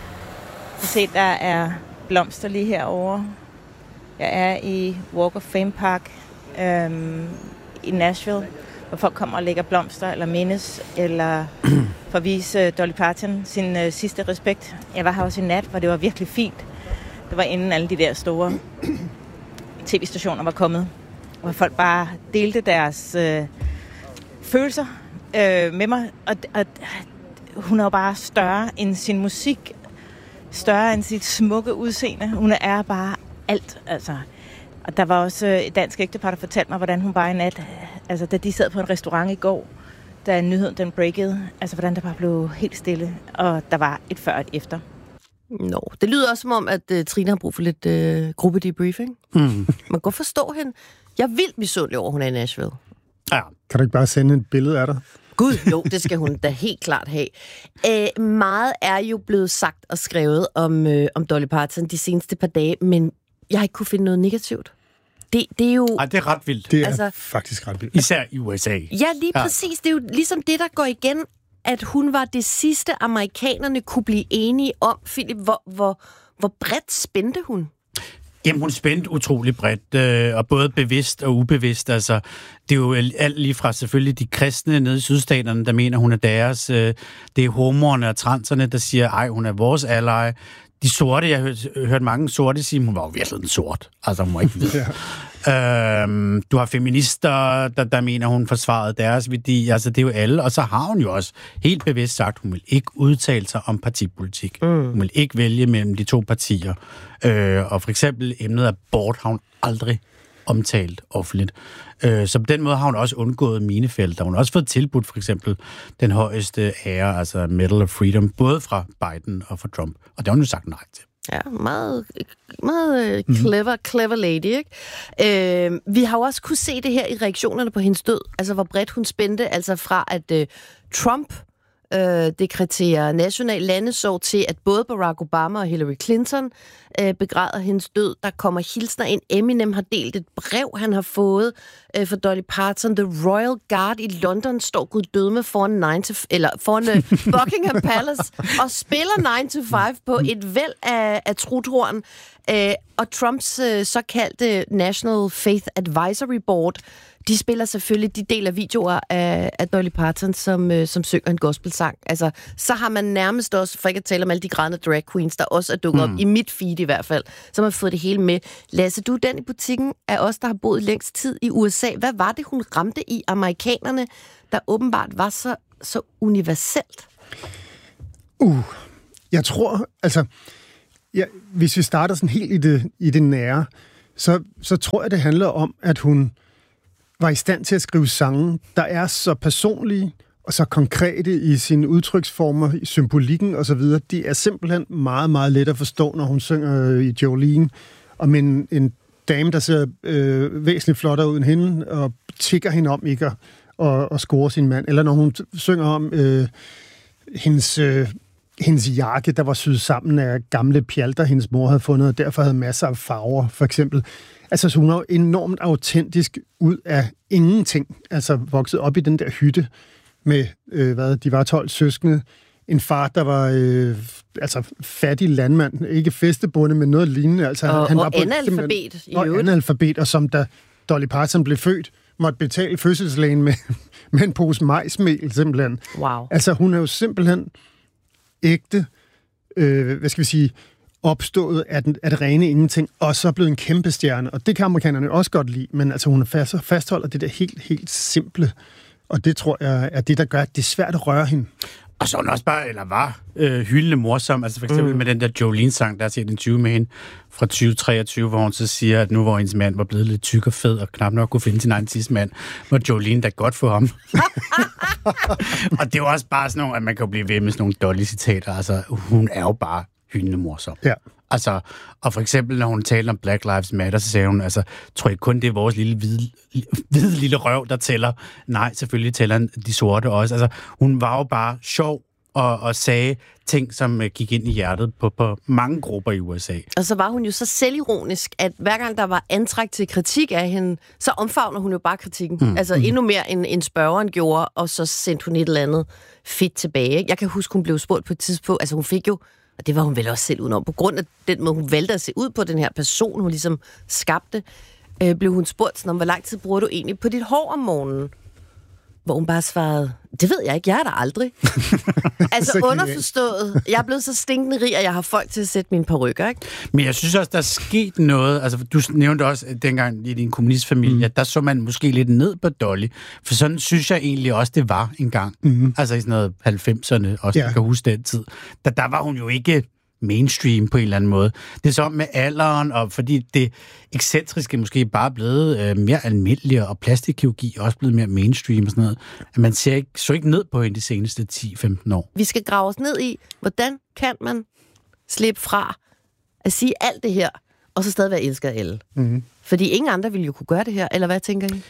[SPEAKER 21] Jeg se, der er blomster lige herovre. Jeg er i Walk of Fame Park øhm, i Nashville, hvor folk kommer og lægger blomster, eller mindes, eller for at vise uh, Dolly Parton sin uh, sidste respekt. Jeg var her også i nat, hvor det var virkelig fint. Det var inden alle de der store tv-stationer var kommet, hvor folk bare delte deres øh, følelser øh, med mig. Og, og hun er jo bare større end sin musik, større end sit smukke udseende. Hun er bare alt, altså. Og der var også et dansk ægtepar, der fortalte mig, hvordan hun bare i nat, altså da de sad på en restaurant i går, da nyheden den breakede, altså hvordan der bare blev helt stille, og der var et før og et efter.
[SPEAKER 17] Nå, no. Det lyder også som om, at uh, Trine har brug for lidt uh, gruppedebriefing. Mm. Man kan godt forstå hende. Jeg er vildt misundelig over, hun er i Nashville.
[SPEAKER 18] Ja. Kan du ikke bare sende et billede af dig?
[SPEAKER 17] Gud, jo, det skal hun da helt klart have. Uh, meget er jo blevet sagt og skrevet om, uh, om Dolly Parton de seneste par dage, men jeg har ikke kunne finde noget negativt. Det, det er jo...
[SPEAKER 20] Ej, det er ret vildt.
[SPEAKER 18] Det er altså, faktisk ret vildt.
[SPEAKER 20] Især i U S A.
[SPEAKER 17] Ja, lige ja. præcis. Det er jo ligesom det, der går igen, at hun var det sidste, amerikanerne kunne blive enige om. Philip, hvor, hvor, hvor bredt spændte hun?
[SPEAKER 20] Jamen, hun spændte utrolig bredt, øh, og både bevidst og ubevidst. Altså, det er jo alt lige fra selvfølgelig de kristne nede i sydstaterne, der mener, hun er deres. Øh, det er homoerne og transerne, der siger, ej, hun er vores ally. De sorte, jeg har hørt, hørt mange sorte sige, hun var jo virkelig en sort. Altså, hun må ikke vide. Ja. Øhm, du har feminister, der, der mener, hun forsvarede deres værdi. Altså, det er jo alle. Og så har hun jo også helt bevidst sagt, hun vil ikke udtale sig om partipolitik. Mm. Hun vil ikke vælge mellem de to partier. Øh, og for eksempel emnet abort har hun aldrig omtalt offentligt. Øh, så på den måde har hun også undgået minefelt. Hun har også fået tilbudt for eksempel den højeste ære, altså Medal of Freedom, både fra Biden og fra Trump. Og det har hun jo sagt nej til.
[SPEAKER 17] Ja, meget, meget clever, clever lady, ikke? Øh, vi har jo også kunne se det her i reaktionerne på hendes død, altså hvor bredt hun spændte, altså fra at øh, Trump øh, dekreterer national landesorg til, at både Barack Obama og Hillary Clinton øh, begræder hendes død. Der kommer hilsner ind. Eminem har delt et brev, han har fået øh, for Dolly Parton. The Royal Guard i London står gud døde med foran, nine to, eller foran øh, Buckingham Palace og spiller nine to five på et væld af, af truthorn. Øh, og Trumps øh, såkaldte National Faith Advisory Board, de spiller selvfølgelig, de deler videoer af, af Dolly Parton, som, øh, som synger en gospelsang. Altså, så har man nærmest også, for ikke at tale om alle de grædende drag queens, der også er dukket mm. op, i mit feed i hvert fald, så har man fået det hele med. Lasse, du er den i butikken af os, der har boet længst tid i U S A. Hvad var det, hun ramte i amerikanerne, der åbenbart var så, så universelt?
[SPEAKER 18] Uh, jeg tror, altså, ja, hvis vi starter sådan helt i det, i det nære, så, så tror jeg, det handler om, at hun var i stand til at skrive sange, der er så personlige og så konkrete i sine udtryksformer, i symbolikken osv. De er simpelthen meget, meget let at forstå, når hun synger i Jolene, om en, en dame, der ser øh, væsentligt flottere ud end hende, og tigger hende om ikke at, at, at score sin mand. Eller når hun synger om øh, hendes, øh, hendes jakke, der var syet sammen af gamle pjalter, hendes mor havde fundet, og derfor havde masser af farver, for eksempel. Altså, så hun er jo enormt autentisk ud af ingenting. Altså, vokset op i den der hytte med, øh, hvad, de var tolv søskende. En far, der var øh, altså fattig landmand, ikke fæstebonde, men noget lignende. Altså,
[SPEAKER 17] og
[SPEAKER 18] han
[SPEAKER 17] og
[SPEAKER 18] var på,
[SPEAKER 17] analfabet i
[SPEAKER 18] og
[SPEAKER 17] øvrigt.
[SPEAKER 18] analfabet, og som da Dolly Parton blev født, måtte betale fødselslægen med, med en pose majsmel, simpelthen.
[SPEAKER 17] Wow.
[SPEAKER 18] Altså, hun er jo simpelthen ægte, øh, hvad skal vi sige, opstået af, den, af det rene ingenting, og så blevet en kæmpe stjerne. Og det kan amerikanerne også godt lide, men altså hun fast, fastholder det der helt, helt simple. Og det tror jeg er det, der gør, at det er svært at røre hende.
[SPEAKER 20] Og så hun også bare, eller var, øh, hyldende morsom. Altså for eksempel mm. med den der Jolene-sang, der er set en interview med hende fra tyve treogtyve, hvor hun så siger, at nu hvor hendes mand var blevet lidt tyk og fed, og knap nok kunne finde sin egen sidste mand, var Jolene da godt for ham. Og det er jo også bare sådan nogle, at man kan blive ved med sådan nogle dårlige citater. Altså, hun er jo bare hyldende morsom.
[SPEAKER 18] Ja.
[SPEAKER 20] Altså, og for eksempel, når hun talte om Black Lives Matter, så sagde hun, altså, tror jeg kun, det er vores lille hvide, hvide lille røv, der tæller. Nej, selvfølgelig tæller de sorte også. Altså, hun var jo bare sjov og, og sagde ting, som uh, gik ind i hjertet på, på mange grupper i U S A.
[SPEAKER 17] Og så var hun jo så selvironisk, at hver gang der var antræk til kritik af hende, så omfavner hun jo bare kritikken. Mm. Altså mm. endnu mere, end, end spørgeren gjorde, og så sendte hun et eller andet fedt tilbage. Jeg kan huske, hun blev spurgt på et tidspunkt, altså hun fik jo, og det var hun vel også selv udenom, på grund af den måde, hun valgte at se ud på, den her person, hun ligesom skabte, øh, blev hun spurgt sådan om, hvor lang tid bruger du egentlig på dit hår om morgenen? Hvor hun bare svarede, det ved jeg ikke, jeg er der aldrig. Altså underforstået, jeg er blevet så stinkende rig, at jeg har folk til at sætte mine parykker, ikke?
[SPEAKER 20] Men jeg synes også, der er sket noget, altså du nævnte også dengang i din kommunistfamilie, mm. at der så man måske lidt ned på Dolly, for sådan synes jeg egentlig også, det var engang. Mm. Altså i sådan noget halvfemserne, også ja. Jeg kan huske den tid. Der, der var hun jo ikke mainstream på en eller anden måde. Det er så med alderen, og fordi det ekscentriske måske bare er blevet øh, mere almindeligt, og plastikkirurgi er også blevet mere mainstream og sådan noget. At man ser ikke, så ikke ned på hende de seneste ti til femten år.
[SPEAKER 17] Vi skal grave os ned i, hvordan kan man slippe fra at sige alt det her, og så stadig være elsket af alle. Mm-hmm. Fordi ingen andre ville jo kunne gøre det her, eller hvad tænker I?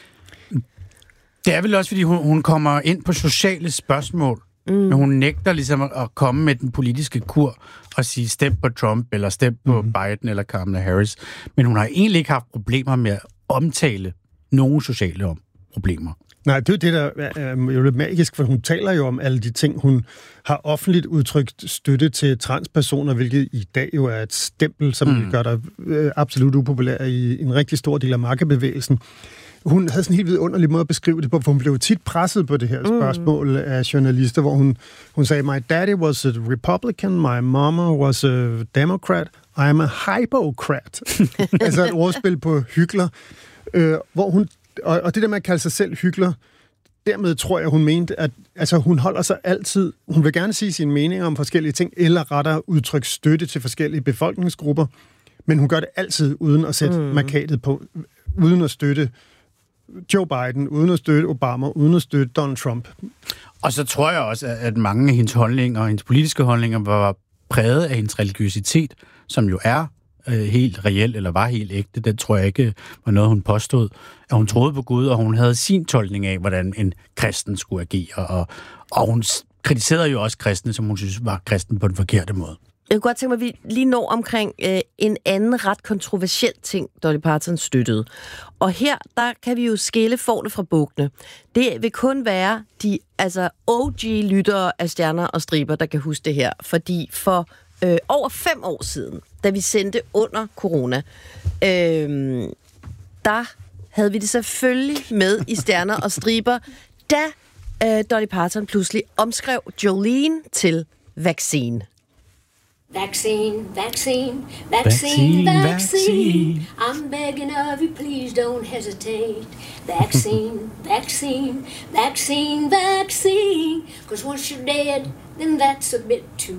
[SPEAKER 20] Det er vel også, fordi hun, hun kommer ind på sociale spørgsmål, mm. men hun nægter ligesom at komme med den politiske kur og sige stem på Trump, eller stem på mm. Biden, eller Kamala Harris. Men hun har egentlig ikke haft problemer med at omtale nogle sociale problemer.
[SPEAKER 18] Nej, det er det, der er jo lidt magisk, for hun taler jo om alle de ting. Hun har offentligt udtrykt støtte til transpersoner, hvilket i dag jo er et stempel, som mm. gør dig absolut upopulær i en rigtig stor del af markebevægelsen. Hun havde sådan en helt vidunderlig måde at beskrive det på, for hun blev tit presset på det her spørgsmål mm. af journalister, hvor hun, hun sagde, my daddy was a Republican, my mama was a Democrat, I'm a hypocrat. Altså et ordspil på hykler, øh, hvor hun, og, og det der med at kalde sig selv hykler, dermed tror jeg, hun mente, at altså, hun holder sig altid, hun vil gerne sige sine meninger om forskellige ting, eller rettere udtrykke støtte til forskellige befolkningsgrupper, men hun gør det altid uden at sætte mm. markatet på, uden at støtte Joe Biden, uden at støtte Obama, uden at støtte Donald Trump.
[SPEAKER 20] Og så tror jeg også, at mange af hendes holdninger og hendes politiske holdninger var præget af hendes religiøsitet, som jo er øh, helt reelt, eller var helt ægte. Det tror jeg ikke var noget, hun påstod. At hun troede på Gud, og hun havde sin tolkning af, hvordan en kristen skulle agere. Og, og hun kritiserede jo også kristne, som hun synes var kristen på den forkerte måde.
[SPEAKER 17] Jeg kunne godt tænke mig, at vi lige når omkring øh, en anden ret kontroversiel ting, Dolly Parton støttede. Og her, der kan vi jo skille forne fra bukkene. Det vil kun være de altså O G-lyttere af Stjerner og Striber, der kan huske det her. Fordi for øh, over fem år siden, da vi sendte under corona, øh, der havde vi det selvfølgelig med i Stjerner og Striber, da øh, Dolly Parton pludselig omskrev Jolene til vaccine.
[SPEAKER 16] Vaccine, vaccine, vaccine,
[SPEAKER 20] Vaccine,
[SPEAKER 16] vaccine,
[SPEAKER 20] vaccine.
[SPEAKER 16] I'm begging of you, please don't hesitate. Vaccine, vaccine, vaccine, vaccine. Because once you're dead, then that's a bit too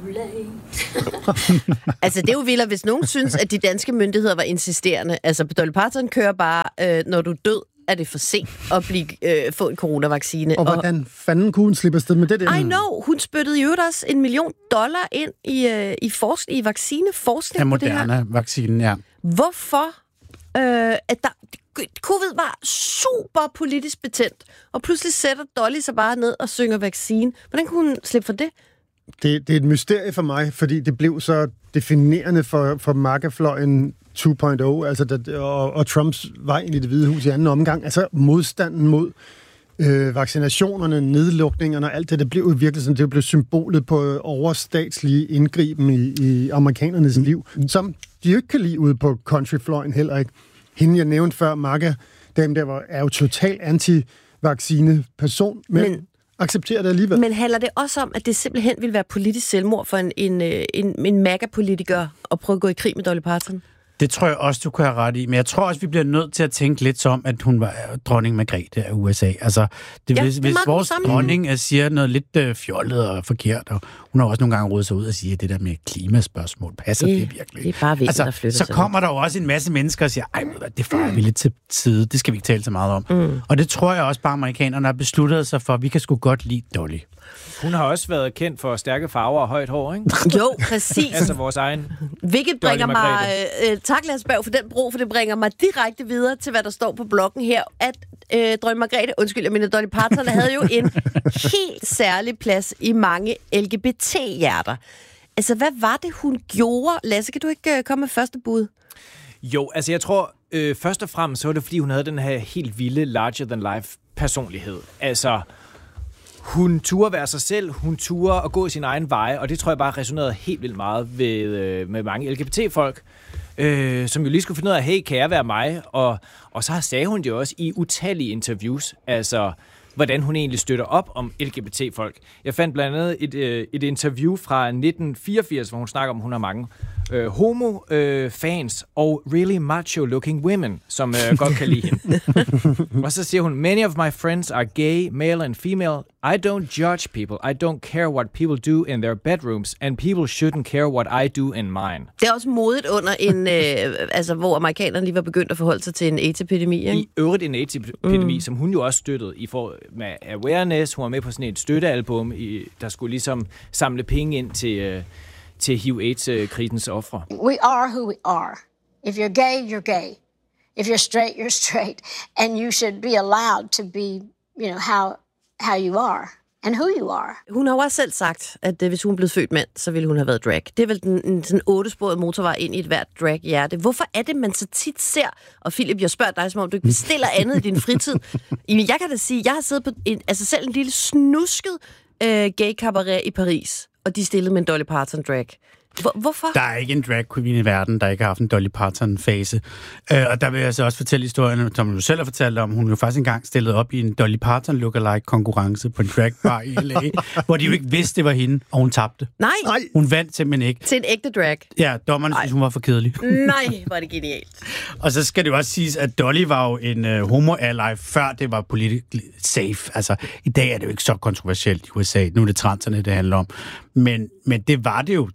[SPEAKER 16] late.
[SPEAKER 17] Altså, det er jo vildt, hvis nogen synes, at de danske myndigheder var insisterende. Altså, Dolly Parton kører bare, øh, når du er død, er det for sent at blive, øh, få en coronavaccine.
[SPEAKER 18] Og hvordan og, fanden kunne hun slippe afsted med det der?
[SPEAKER 17] I know. Hun spyttede jo også en million dollar ind i, øh, i, forsk- i vaccineforskning.
[SPEAKER 20] Af Moderna-vaccinen, ja.
[SPEAKER 17] Hvorfor? Øh, at der, covid var super politisk betændt, og pludselig sætter Dolly sig bare ned og synger vaccine. Hvordan kunne hun slippe for det?
[SPEAKER 18] Det, det er et mysterie for mig, fordi det blev så definerende for, for MAGA-fløjen to punkt nul, altså der, og, og Trumps vej ind i Det Hvide Hus i anden omgang. Altså modstanden mod øh, vaccinationerne, nedlukningerne og alt det, det blev jo virkelig sådan, det blev symbolet på overstatslige indgriben i, i amerikanernes liv, som de jo ikke kan lide ude på countryfløjen heller ikke. Hende, jeg nævnte før, MAGA, dem der var, er jo totalt anti-vaccine-person, men, men accepterer det alligevel.
[SPEAKER 17] Men handler det også om, at det simpelthen vil være politisk selvmord for en, en, en, en MAGA-politiker at prøve at gå i krig med Dolly Parton?
[SPEAKER 20] Det tror jeg også, du kan have ret i. Men jeg tror også, vi bliver nødt til at tænke lidt som, at hun var dronning Margrethe af U S A. Altså, det, ja, hvis, det hvis vores dronning siger noget lidt øh, fjollet og forkert, og hun har også nogle gange rodet sig ud og sige, at det der med klimaspørgsmål, passer det, det virkelig?
[SPEAKER 17] Det er bare vildt,
[SPEAKER 20] altså,
[SPEAKER 17] der flytter
[SPEAKER 20] så
[SPEAKER 17] sig
[SPEAKER 20] kommer der jo også en masse mennesker og siger, ej, det fejrer vi lidt til side. Det skal vi ikke tale så meget om. Mm. Og det tror jeg også bare, amerikanerne har besluttet sig for, at vi kan sgu godt lide Dolly.
[SPEAKER 19] Hun har også været kendt for stærke farver og højt hår, ikke?
[SPEAKER 17] Jo, præcis.
[SPEAKER 19] Altså vores egen.
[SPEAKER 17] Hvilket bringer mig... Øh, tak, Lars Berg, for den bro, for det bringer mig direkte videre til, hvad der står på bloggen her. At øh, dronning Margrethe, undskyld, jeg mener Dolly Parton, havde jo en helt særlig plads i mange L G B T-hjerter. Altså, hvad var det, hun gjorde? Lasse, kan du ikke øh, komme med første bud?
[SPEAKER 19] Jo, altså jeg tror, øh, først og fremmest, så var det, fordi hun havde den her helt vilde, larger-than-life personlighed. Altså... Hun turde være sig selv, hun turde at gå sin egen vej, og det tror jeg bare resonerede helt vildt meget ved, øh, med mange L G B T-folk, øh, som jo lige skulle finde ud af, hey, kan jeg være mig? Og, og så sagde hun det jo også i utallige interviews, altså hvordan hun egentlig støtter op om L G B T-folk. Jeg fandt blandt andet et, øh, et interview fra nitten fireogfirs, hvor hun snakker om, at hun har mange øh, homo-fans øh, og really macho-looking women, som øh, godt kan lide hende. Og så siger hun, many of my friends are gay, male and female. I don't judge people. I don't care what people do in their bedrooms, and people shouldn't care what I do in mine.
[SPEAKER 17] Det er også modigt under en, øh, altså hvor amerikanerne lige var begyndt at forholde sig til en AIDS-epidemi, ikke?
[SPEAKER 19] I øvrigt en AIDS-epidemi, mm. som hun jo også støttede i for med awareness. Hun var med på sådan et støttealbum, i, der skulle ligesom samle penge ind til, øh, til H I V-AIDS-krisens ofre.
[SPEAKER 16] We are who we are. If you're gay, you're gay. If you're straight, you're straight. And you should be allowed to be, you know, how how you are and who you are.
[SPEAKER 17] Hun har jo også selv sagt, at hvis hun blev født mand, så ville hun have været drag. Det er vel den, en sådan ottesporet motorvej ind i et hvert drag-hjerte. Hvorfor er det, man så tit ser? Og Philip, jeg spørger dig, som om du ikke bestiller andet i din fritid. Jeg kan da sige, jeg har siddet på en, altså selv en lille snusket øh, gay-cabaret i Paris, og de stillede med en Dolly Parton drag. Hvor, hvorfor?
[SPEAKER 20] Der er ikke en drag queen i verden, der ikke har haft en Dolly Parton-fase. Øh, og der vil jeg så også fortælle historien, som du selv har fortalt om. Hun jo faktisk engang stillede op i en Dolly Parton lookalike-konkurrence på en dragbar i L A, hvor de jo ikke vidste, det var hende, og hun tabte.
[SPEAKER 17] Nej.
[SPEAKER 20] Hun vandt simpelthen ikke.
[SPEAKER 17] Til en ægte drag?
[SPEAKER 20] Ja, dommerne synes, hun var for kedelig.
[SPEAKER 17] Nej, var det genialt.
[SPEAKER 20] Og så skal det jo også siges, at Dolly var jo en uh, homo-ally, før det var politisk safe. Altså, i dag er det jo ikke så kontroversielt i U S A. Nu er det transerne, det handler om. Men, men det var det jo dengang.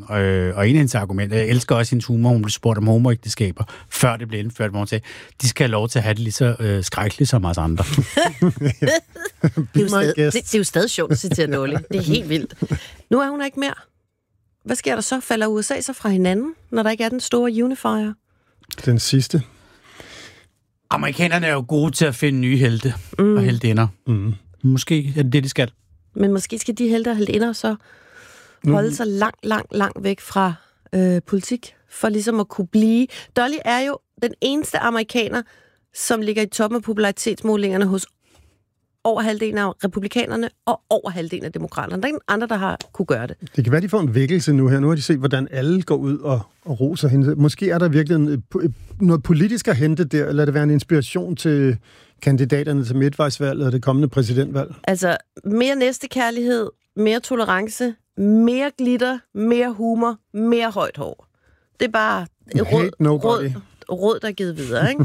[SPEAKER 20] gang. Øh, og en af hendes argumenter, jeg elsker også hendes humor, hun blev spurgt om homoægteskaber, før det blev indført, hvor hun sagde, de skal have lov til at have det lige så øh, skrækkeligt som os andre.
[SPEAKER 17] det, er jo stadig, det, det er jo stadig sjovt at citere Dolly. Det er helt vildt. Nu er hun ikke mere. Hvad sker der så? Falder U S A så fra hinanden, når der ikke er den store unifier?
[SPEAKER 18] Den sidste.
[SPEAKER 20] Amerikanerne er jo gode til at finde nye helte mm. og heltinder. Mm. Måske er det det, de skal.
[SPEAKER 17] Men måske skal de helte og heltinder så holde mm. sig langt, langt, langt væk fra øh, politik, for ligesom at kunne blive... Dolly er jo den eneste amerikaner, som ligger i toppen af popularitetsmålingerne hos over halvdelen af republikanerne og over halvdelen af demokraterne. Der er ingen andre, der har kunne gøre det.
[SPEAKER 18] Det kan være, de får en vækkelse nu her. Nu har de set, hvordan alle går ud og, og roser hende. Måske er der virkelig en, noget politisk at hente der, eller det være en inspiration til kandidaterne til midtvejsvalget og det kommende præsidentvalg?
[SPEAKER 17] Altså, mere næstekærlighed, mere tolerance, mere glitter, mere humor, mere højt hår. Det er bare råd, råd, råd, der er givet videre, ikke?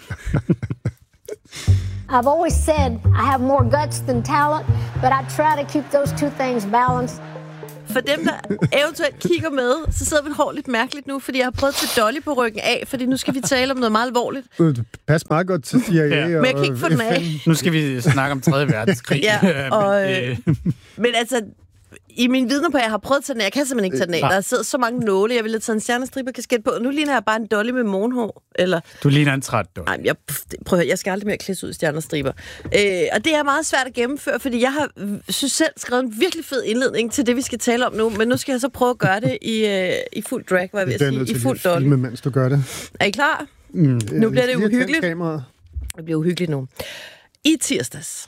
[SPEAKER 16] I've always said I have more guts than talent, but I try to keep those two things balanced.
[SPEAKER 17] For dem, der eventuelt kigger med, så sidder vi hår lidt mærkeligt nu, fordi jeg har prøvet at tage Dolly på ryggen af, fordi nu skal vi tale om noget meget alvorligt.
[SPEAKER 18] Pas meget godt til C I A ja.
[SPEAKER 17] Men jeg kan ikke få den af.
[SPEAKER 20] Nu skal vi snakke om tredje verdenskrig.
[SPEAKER 17] Ja, og, øh, men altså, i mine vidner på, at jeg har prøvet at tage den af, jeg kan simpelthen ikke tage den af. Der sidder så mange nåle, jeg ville have taget en stjernestriberkasket på. Nu ligner jeg bare en Dolly med morgenhår. Eller...
[SPEAKER 20] Du ligner en træt Dolly.
[SPEAKER 17] Nej, jeg, prøv at høre, jeg skal aldrig mere klædes ud i stjernestriber. Øh, og det er meget svært at gennemføre, fordi jeg har synes selv skrevet en virkelig fed indledning til det, vi skal tale om nu. Men nu skal jeg så prøve at gøre det i, øh, i fuld drag, hvad jeg vil sige. I fuld Dolly.
[SPEAKER 18] Filme, mens du gør det.
[SPEAKER 17] Er I klar? Mm, nu bliver det uhyggeligt. Det bliver uhyggeligt nu. I tirsdags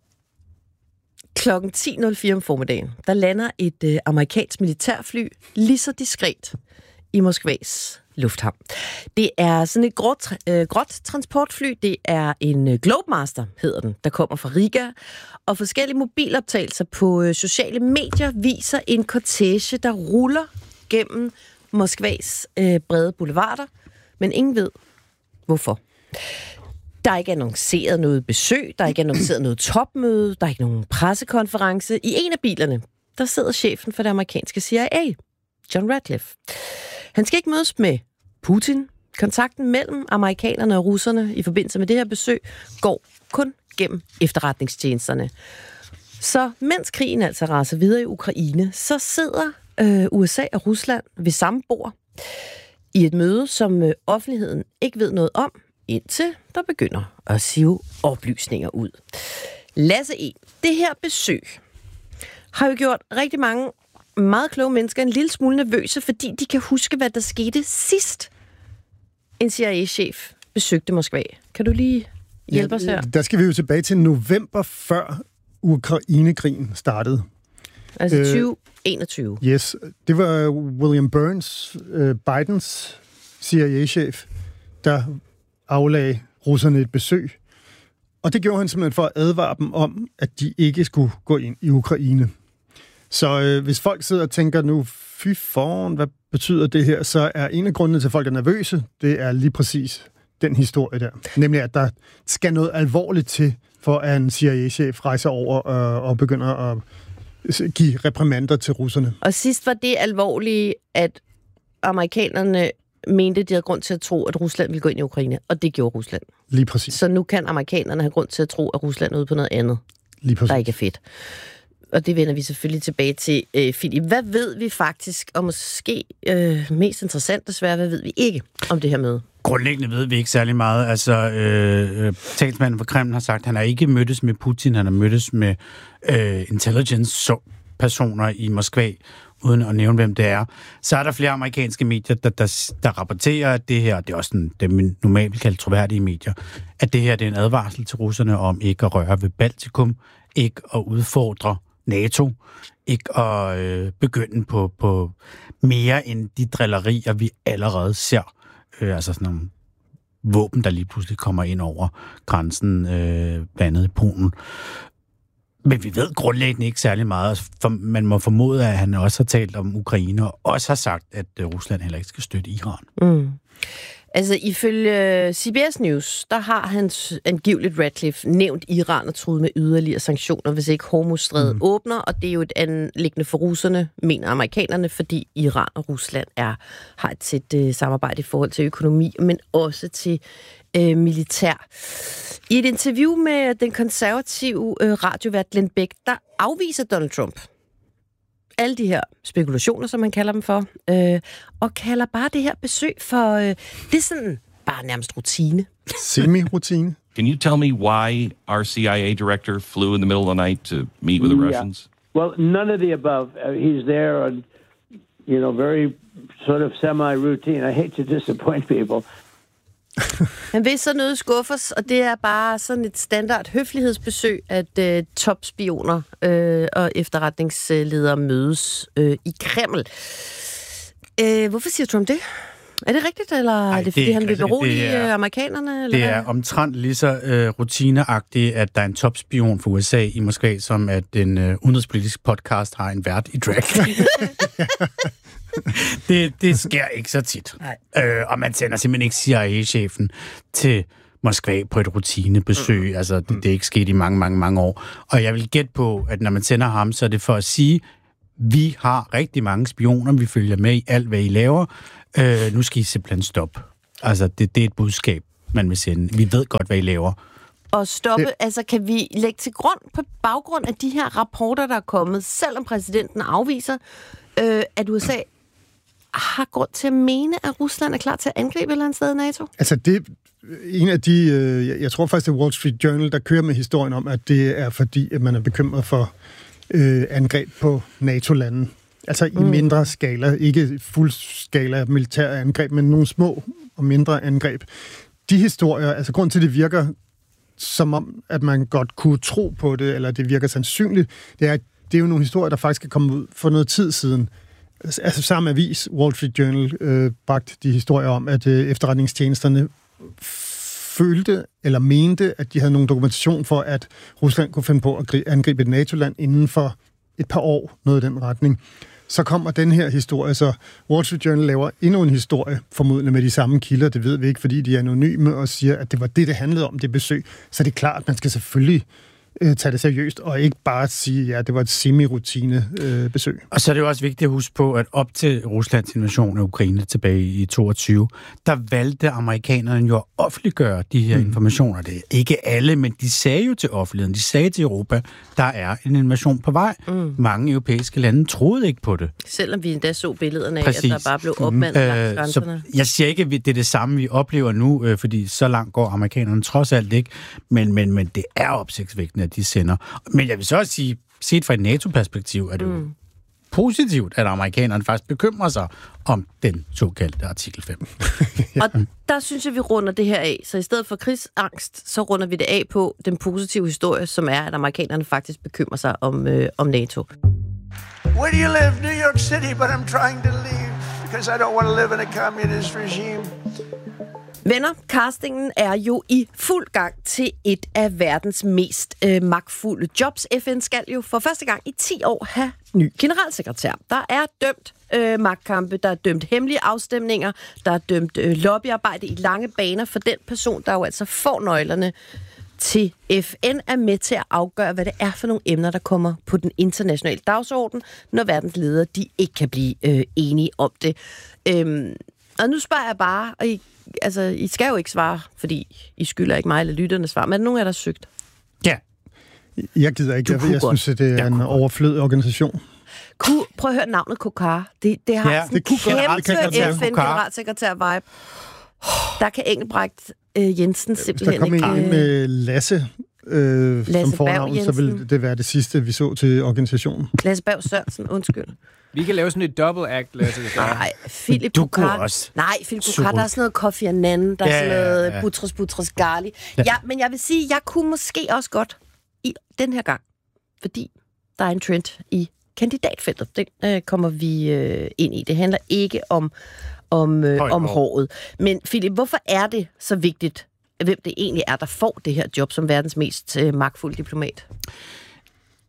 [SPEAKER 17] klokken ti nul fire om formiddagen, der lander et øh, amerikansk militærfly lige så diskret i Moskvas lufthavn. Det er sådan et gråt, øh, gråt transportfly. Det er en øh, Globemaster, hedder den, der kommer fra Riga. Og forskellige mobiloptagelser på øh, sociale medier viser en kortege, der ruller gennem Moskvas øh, brede boulevarder. Men ingen ved, hvorfor. Der er ikke annonceret noget besøg, der er ikke annonceret noget topmøde, der er ikke nogen pressekonference. I en af bilerne, der sidder chefen for det amerikanske C I A, John Ratcliffe. Han skal ikke mødes med Putin. Kontakten mellem amerikanerne og russerne i forbindelse med det her besøg går kun gennem efterretningstjenesterne. Så mens krigen altså raser videre i Ukraine, så sidder øh, U S A og Rusland ved samme bord i et møde, som øh, offentligheden ikke ved noget om, indtil der begynder at sive oplysninger ud. Lasse E., det her besøg har jo gjort rigtig mange meget kloge mennesker en lille smule nervøse, fordi de kan huske, hvad der skete sidst en C I A-chef besøgte Moskva. Kan du lige hjælpe ja, os her?
[SPEAKER 18] Der skal vi jo tilbage til november, før Ukraine-krigen startede.
[SPEAKER 17] Altså tyve enogtyve.
[SPEAKER 18] Uh, yes, det var William Burns, uh, Bidens C I A-chef, der aflagde russerne et besøg. Og det gjorde han simpelthen for at advare dem om, at de ikke skulle gå ind i Ukraine. Så øh, hvis folk sidder og tænker nu, fy foran, hvad betyder det her, så er en af grundene til, at folk er nervøse, det er lige præcis den historie der. Nemlig, at der skal noget alvorligt til, for at en C I A-chef rejser over øh, og begynder at give reprimander til russerne.
[SPEAKER 17] Og sidst var det alvorlige, at amerikanerne mente, de havde grund til at tro, at Rusland ville gå ind i Ukraine, og det gjorde Rusland.
[SPEAKER 18] Lige præcis.
[SPEAKER 17] Så nu kan amerikanerne have grund til at tro, at Rusland er ude på noget andet,
[SPEAKER 18] Lige præcis.
[SPEAKER 17] der ikke er fedt. Og det vender vi selvfølgelig tilbage til. Øh, Philip, hvad ved vi faktisk, og måske øh, mest interessant desværre, hvad ved vi ikke om det her møde?
[SPEAKER 20] Grundlæggende ved vi ikke særlig meget. Altså, øh, talsmanden for Kreml har sagt, at han har ikke mødtes med Putin, han har mødtes med øh, intelligence-personer i Moskva, uden at nævne, hvem det er. Så er der flere amerikanske medier, der, der, der rapporterer, at det her, det er også den, det man normalt vil kalde troværdige medier, at det her det er en advarsel til russerne om ikke at røre ved Baltikum, ikke at udfordre NATO, ikke at øh, begynde på, på mere end de drillerier, vi allerede ser. Øh, altså sådan nogle våben, der lige pludselig kommer ind over grænsen, øh, blandt andet i Polen. Men vi ved grundlæggende ikke særlig meget. For man må formode, at han også har talt om Ukraine, og også har sagt, at Rusland heller ikke skal støtte Iran.
[SPEAKER 17] Mm. Altså, ifølge C B S News, der har hans angiveligt Radcliffe nævnt Iran og truet med yderligere sanktioner, hvis ikke Hormuzstrædet mm. åbner, og det er jo et anliggende for russerne, mener amerikanerne, fordi Iran og Rusland er, har et tæt uh, samarbejde i forhold til økonomi, men også til uh, militær. I et interview med den konservative uh, radiovært Glenn Beck, der afviser Donald Trump alle de her spekulationer, som man kalder dem for, øh, og kalder bare det her besøg for, øh, det er sådan bare nærmest rutine.
[SPEAKER 18] Semi-rutine.
[SPEAKER 5] Can you tell me why our C I A director flew in the middle of the night to meet with the yeah. Russians?
[SPEAKER 22] Well, none of the above. Uh, he's there on, you know, very sort of semi-routine. I hate to disappoint people.
[SPEAKER 17] Men hvis så noget skuffes, og det er bare sådan et standard høflighedsbesøg, at øh, topspioner øh, og efterretningsledere mødes øh, i Kreml. Øh, hvorfor siger Trump det? Er det rigtigt, eller Ej, er det fordi, det, han vil berolige er, amerikanerne? Eller
[SPEAKER 20] det
[SPEAKER 17] hvad?
[SPEAKER 20] er omtrent lige så øh, rutineagtigt, at der er en topspion for U S A i Moskva, som at den øh, udenrigspolitiske podcast har en vært i drag. det, det sker ikke så tit. Øh, og man sender simpelthen ikke C I A-chefen til Moskva på et rutinebesøg. Mm. Altså, det, det er ikke sket i mange, mange, mange år. Og jeg vil gætte på, at når man sender ham, så er det for at sige, vi har rigtig mange spioner, vi følger med i alt, hvad I laver. Øh, nu skal I simpelthen stoppe. Altså, det, det er et budskab, man vil sende. Vi ved godt, hvad I laver.
[SPEAKER 17] Og stoppe, det... altså kan vi lægge til grund på baggrund af de her rapporter, der er kommet, selvom præsidenten afviser, øh, at U S A har grund til at mene, at Rusland er klar til at angribe et eller andet sted i NATO?
[SPEAKER 18] Altså, det en af de, øh, jeg, jeg tror faktisk, det er Wall Street Journal, der kører med historien om, at det er fordi, at man er bekymret for øh, angreb på NATO-lande. Altså i mm. mindre skala, ikke fuld skala militære angreb, men nogle små og mindre angreb. De historier, altså grund til, at det virker som om, at man godt kunne tro på det, eller det virker sandsynligt, det er, det er jo nogle historier, der faktisk er kommet ud for noget tid siden. Altså samme avis, Wall Street Journal, øh, bragte de historier om, at øh, efterretningstjenesterne følte eller mente, at de havde nogen dokumentation for, at Rusland kunne finde på at angribe et NATO-land inden for et par år, noget i den retning. Så kommer den her historie, så Wall Street Journal laver endnu en historie, formodentlig med de samme kilder, det ved vi ikke, fordi de er anonyme, og siger, at det var det, det handlede om, det besøg. Så det er klart, at man skal selvfølgelig øh, tage det seriøst, og ikke bare sige, ja, det var et semi-rutine øh, besøg.
[SPEAKER 20] Og så er det jo også vigtigt at huske på, at op til Ruslands invasion af Ukraine tilbage i toogtyve, der valgte amerikanerne jo at offentliggøre de her mm. informationer. Det er ikke alle, men de sagde jo til offentligheden, de sagde til Europa, der er en invasion på vej. Mm. Mange europæiske lande troede ikke på det.
[SPEAKER 17] Selvom vi endda så billederne af,
[SPEAKER 20] Præcis.
[SPEAKER 17] at der bare blev opmandet mm. langs
[SPEAKER 20] grænserne. Jeg siger ikke, at det er det samme, vi oplever nu, øh, fordi så langt går amerikanerne trods alt ikke, men, men, men det er opsigtsvækkende, at de sender. Men jeg vil så også sige, set fra et NATO-perspektiv, er det jo mm. positivt, at amerikanerne faktisk bekymrer sig om den såkaldte artikel fem.
[SPEAKER 17] ja. Og der synes jeg, vi runder det her af. Så i stedet for krigsangst, så runder vi det af på den positive historie, som er, at amerikanerne faktisk bekymrer sig om, øh, om NATO.
[SPEAKER 23] Where do you live? New York City, but I'm trying to leave because I don't want to live in a communist regime.
[SPEAKER 17] Venner, castingen er jo i fuld gang til et af verdens mest øh, magtfulde jobs. F N skal jo for første gang i ti år have ny generalsekretær. Der er dømt øh, magtkampe, der er dømt hemmelige afstemninger, der er dømt øh, lobbyarbejde i lange baner for den person, der jo altså får nøglerne til F N, er med til at afgøre, hvad det er for nogle emner, der kommer på den internationale dagsorden, når verdens ledere de ikke kan blive øh, enige om det. Øhm, og nu spørger jeg bare, og I altså, I skal jo ikke svare, fordi I skylder ikke mig eller lytterne svar, men er der nogen af jer, der har søgt?
[SPEAKER 20] Ja.
[SPEAKER 18] Jeg gider ikke. Jeg, jeg synes, at det er jeg en overflødig organisation.
[SPEAKER 17] Ku, prøv at høre navnet Kokar. Det, det har
[SPEAKER 18] ja,
[SPEAKER 17] sådan en kæmpe F N-generalsekretær-vibe. Der kan Engelbrecht øh, Jensen simpelthen
[SPEAKER 18] ikke... Der kom en med Lasse, øh, Lasse som fornavn, så vil det være det sidste, vi så til organisationen.
[SPEAKER 17] Lasse Berg Sørensen, undskyld.
[SPEAKER 19] Vi kan lave sådan et double act, Lasse.
[SPEAKER 17] Nej, Philip Kokar. Nej, Philip Kokar, der er sådan noget Kofi Annan, der er ja, sådan noget ja, ja. Butros Butros Ghali. Ja. Ja, men jeg vil sige, jeg kunne måske også godt i den her gang, fordi der er en trend i kandidatfeltet. Den øh, kommer vi øh, ind i. Det handler ikke om, om, øh, om håret. Men Philip, hvorfor er det så vigtigt, hvem det egentlig er, der får det her job som verdens mest øh, magtfulde diplomat?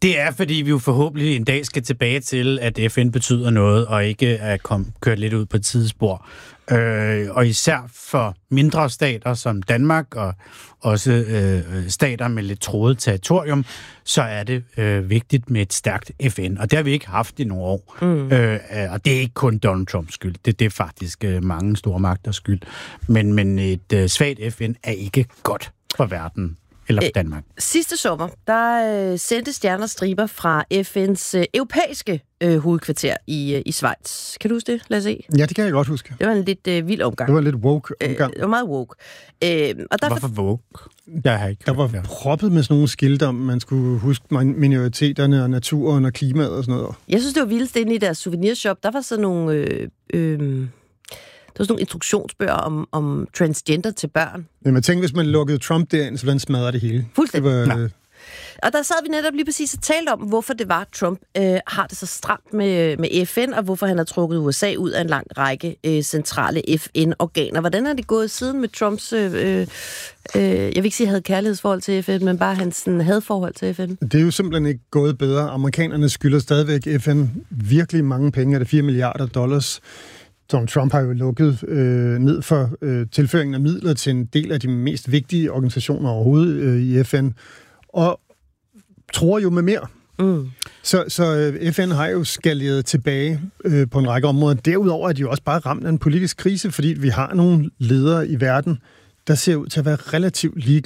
[SPEAKER 20] Det er, fordi vi jo forhåbentlig en dag skal tilbage til, at F N betyder noget, og ikke er kom, kørt lidt ud på et tidsspor. Øh, og især for mindre stater som Danmark, og også øh, stater med lidt trådet territorium, så er det øh, vigtigt med et stærkt F N. Og det har vi ikke haft i nogle år. Mm. Øh, og det er ikke kun Donald Trumps skyld. Det, det er faktisk øh, mange store magters skyld. Men, men et øh, svagt F N er ikke godt for verden. Eller for Danmark.
[SPEAKER 17] Øh, sidste sommer, der øh, sendte Stjerner Striber fra F N's øh, europæiske øh, hovedkvarter i, øh, i Schweiz. Kan du huske det, Lasse E?
[SPEAKER 18] Ja, det kan jeg godt huske.
[SPEAKER 17] Det var en lidt øh, vild omgang.
[SPEAKER 18] Det var en lidt woke omgang.
[SPEAKER 17] Øh, det var meget woke. Øh,
[SPEAKER 20] og der Hvorfor for... woke?
[SPEAKER 18] Jeg har ikke der var der. proppet med sådan nogle skilte om, man skulle huske minoriteterne og naturen og klimaet og sådan noget.
[SPEAKER 17] Jeg synes, det var vildest inde i deres souvenirshop. Der var sådan nogle... Øh, øh, Der var sådan nogle instruktionsbøger om, om transgender til børn.
[SPEAKER 18] Men man tænker, hvis man lukkede Trump derind, så ville han smadre det hele.
[SPEAKER 17] Fuldstændig.
[SPEAKER 18] Det var, øh...
[SPEAKER 17] Og der sad vi netop lige præcis og talte om, hvorfor det var, Trump øh, har det så stramt med, med F N, og hvorfor han har trukket U S A ud af en lang række øh, centrale F N-organer. Hvordan er det gået siden med Trumps, øh, øh, jeg vil ikke sige, havde kærlighedsforhold til F N, men bare hans sådan, hadforhold til F N?
[SPEAKER 18] Det er jo simpelthen ikke gået bedre. Amerikanerne skylder stadigvæk F N virkelig mange penge, er det fire milliarder dollars. Donald Trump har jo lukket øh, ned for øh, tilføringen af midler til en del af de mest vigtige organisationer overhovedet øh, i F N, og tror jo med mere. Mm. Så, så øh, F N har jo skaleret tilbage øh, på en række områder. Derudover er de jo også bare ramt af en politisk krise, fordi vi har nogle ledere i verden, der ser ud til at være relativt ligeglade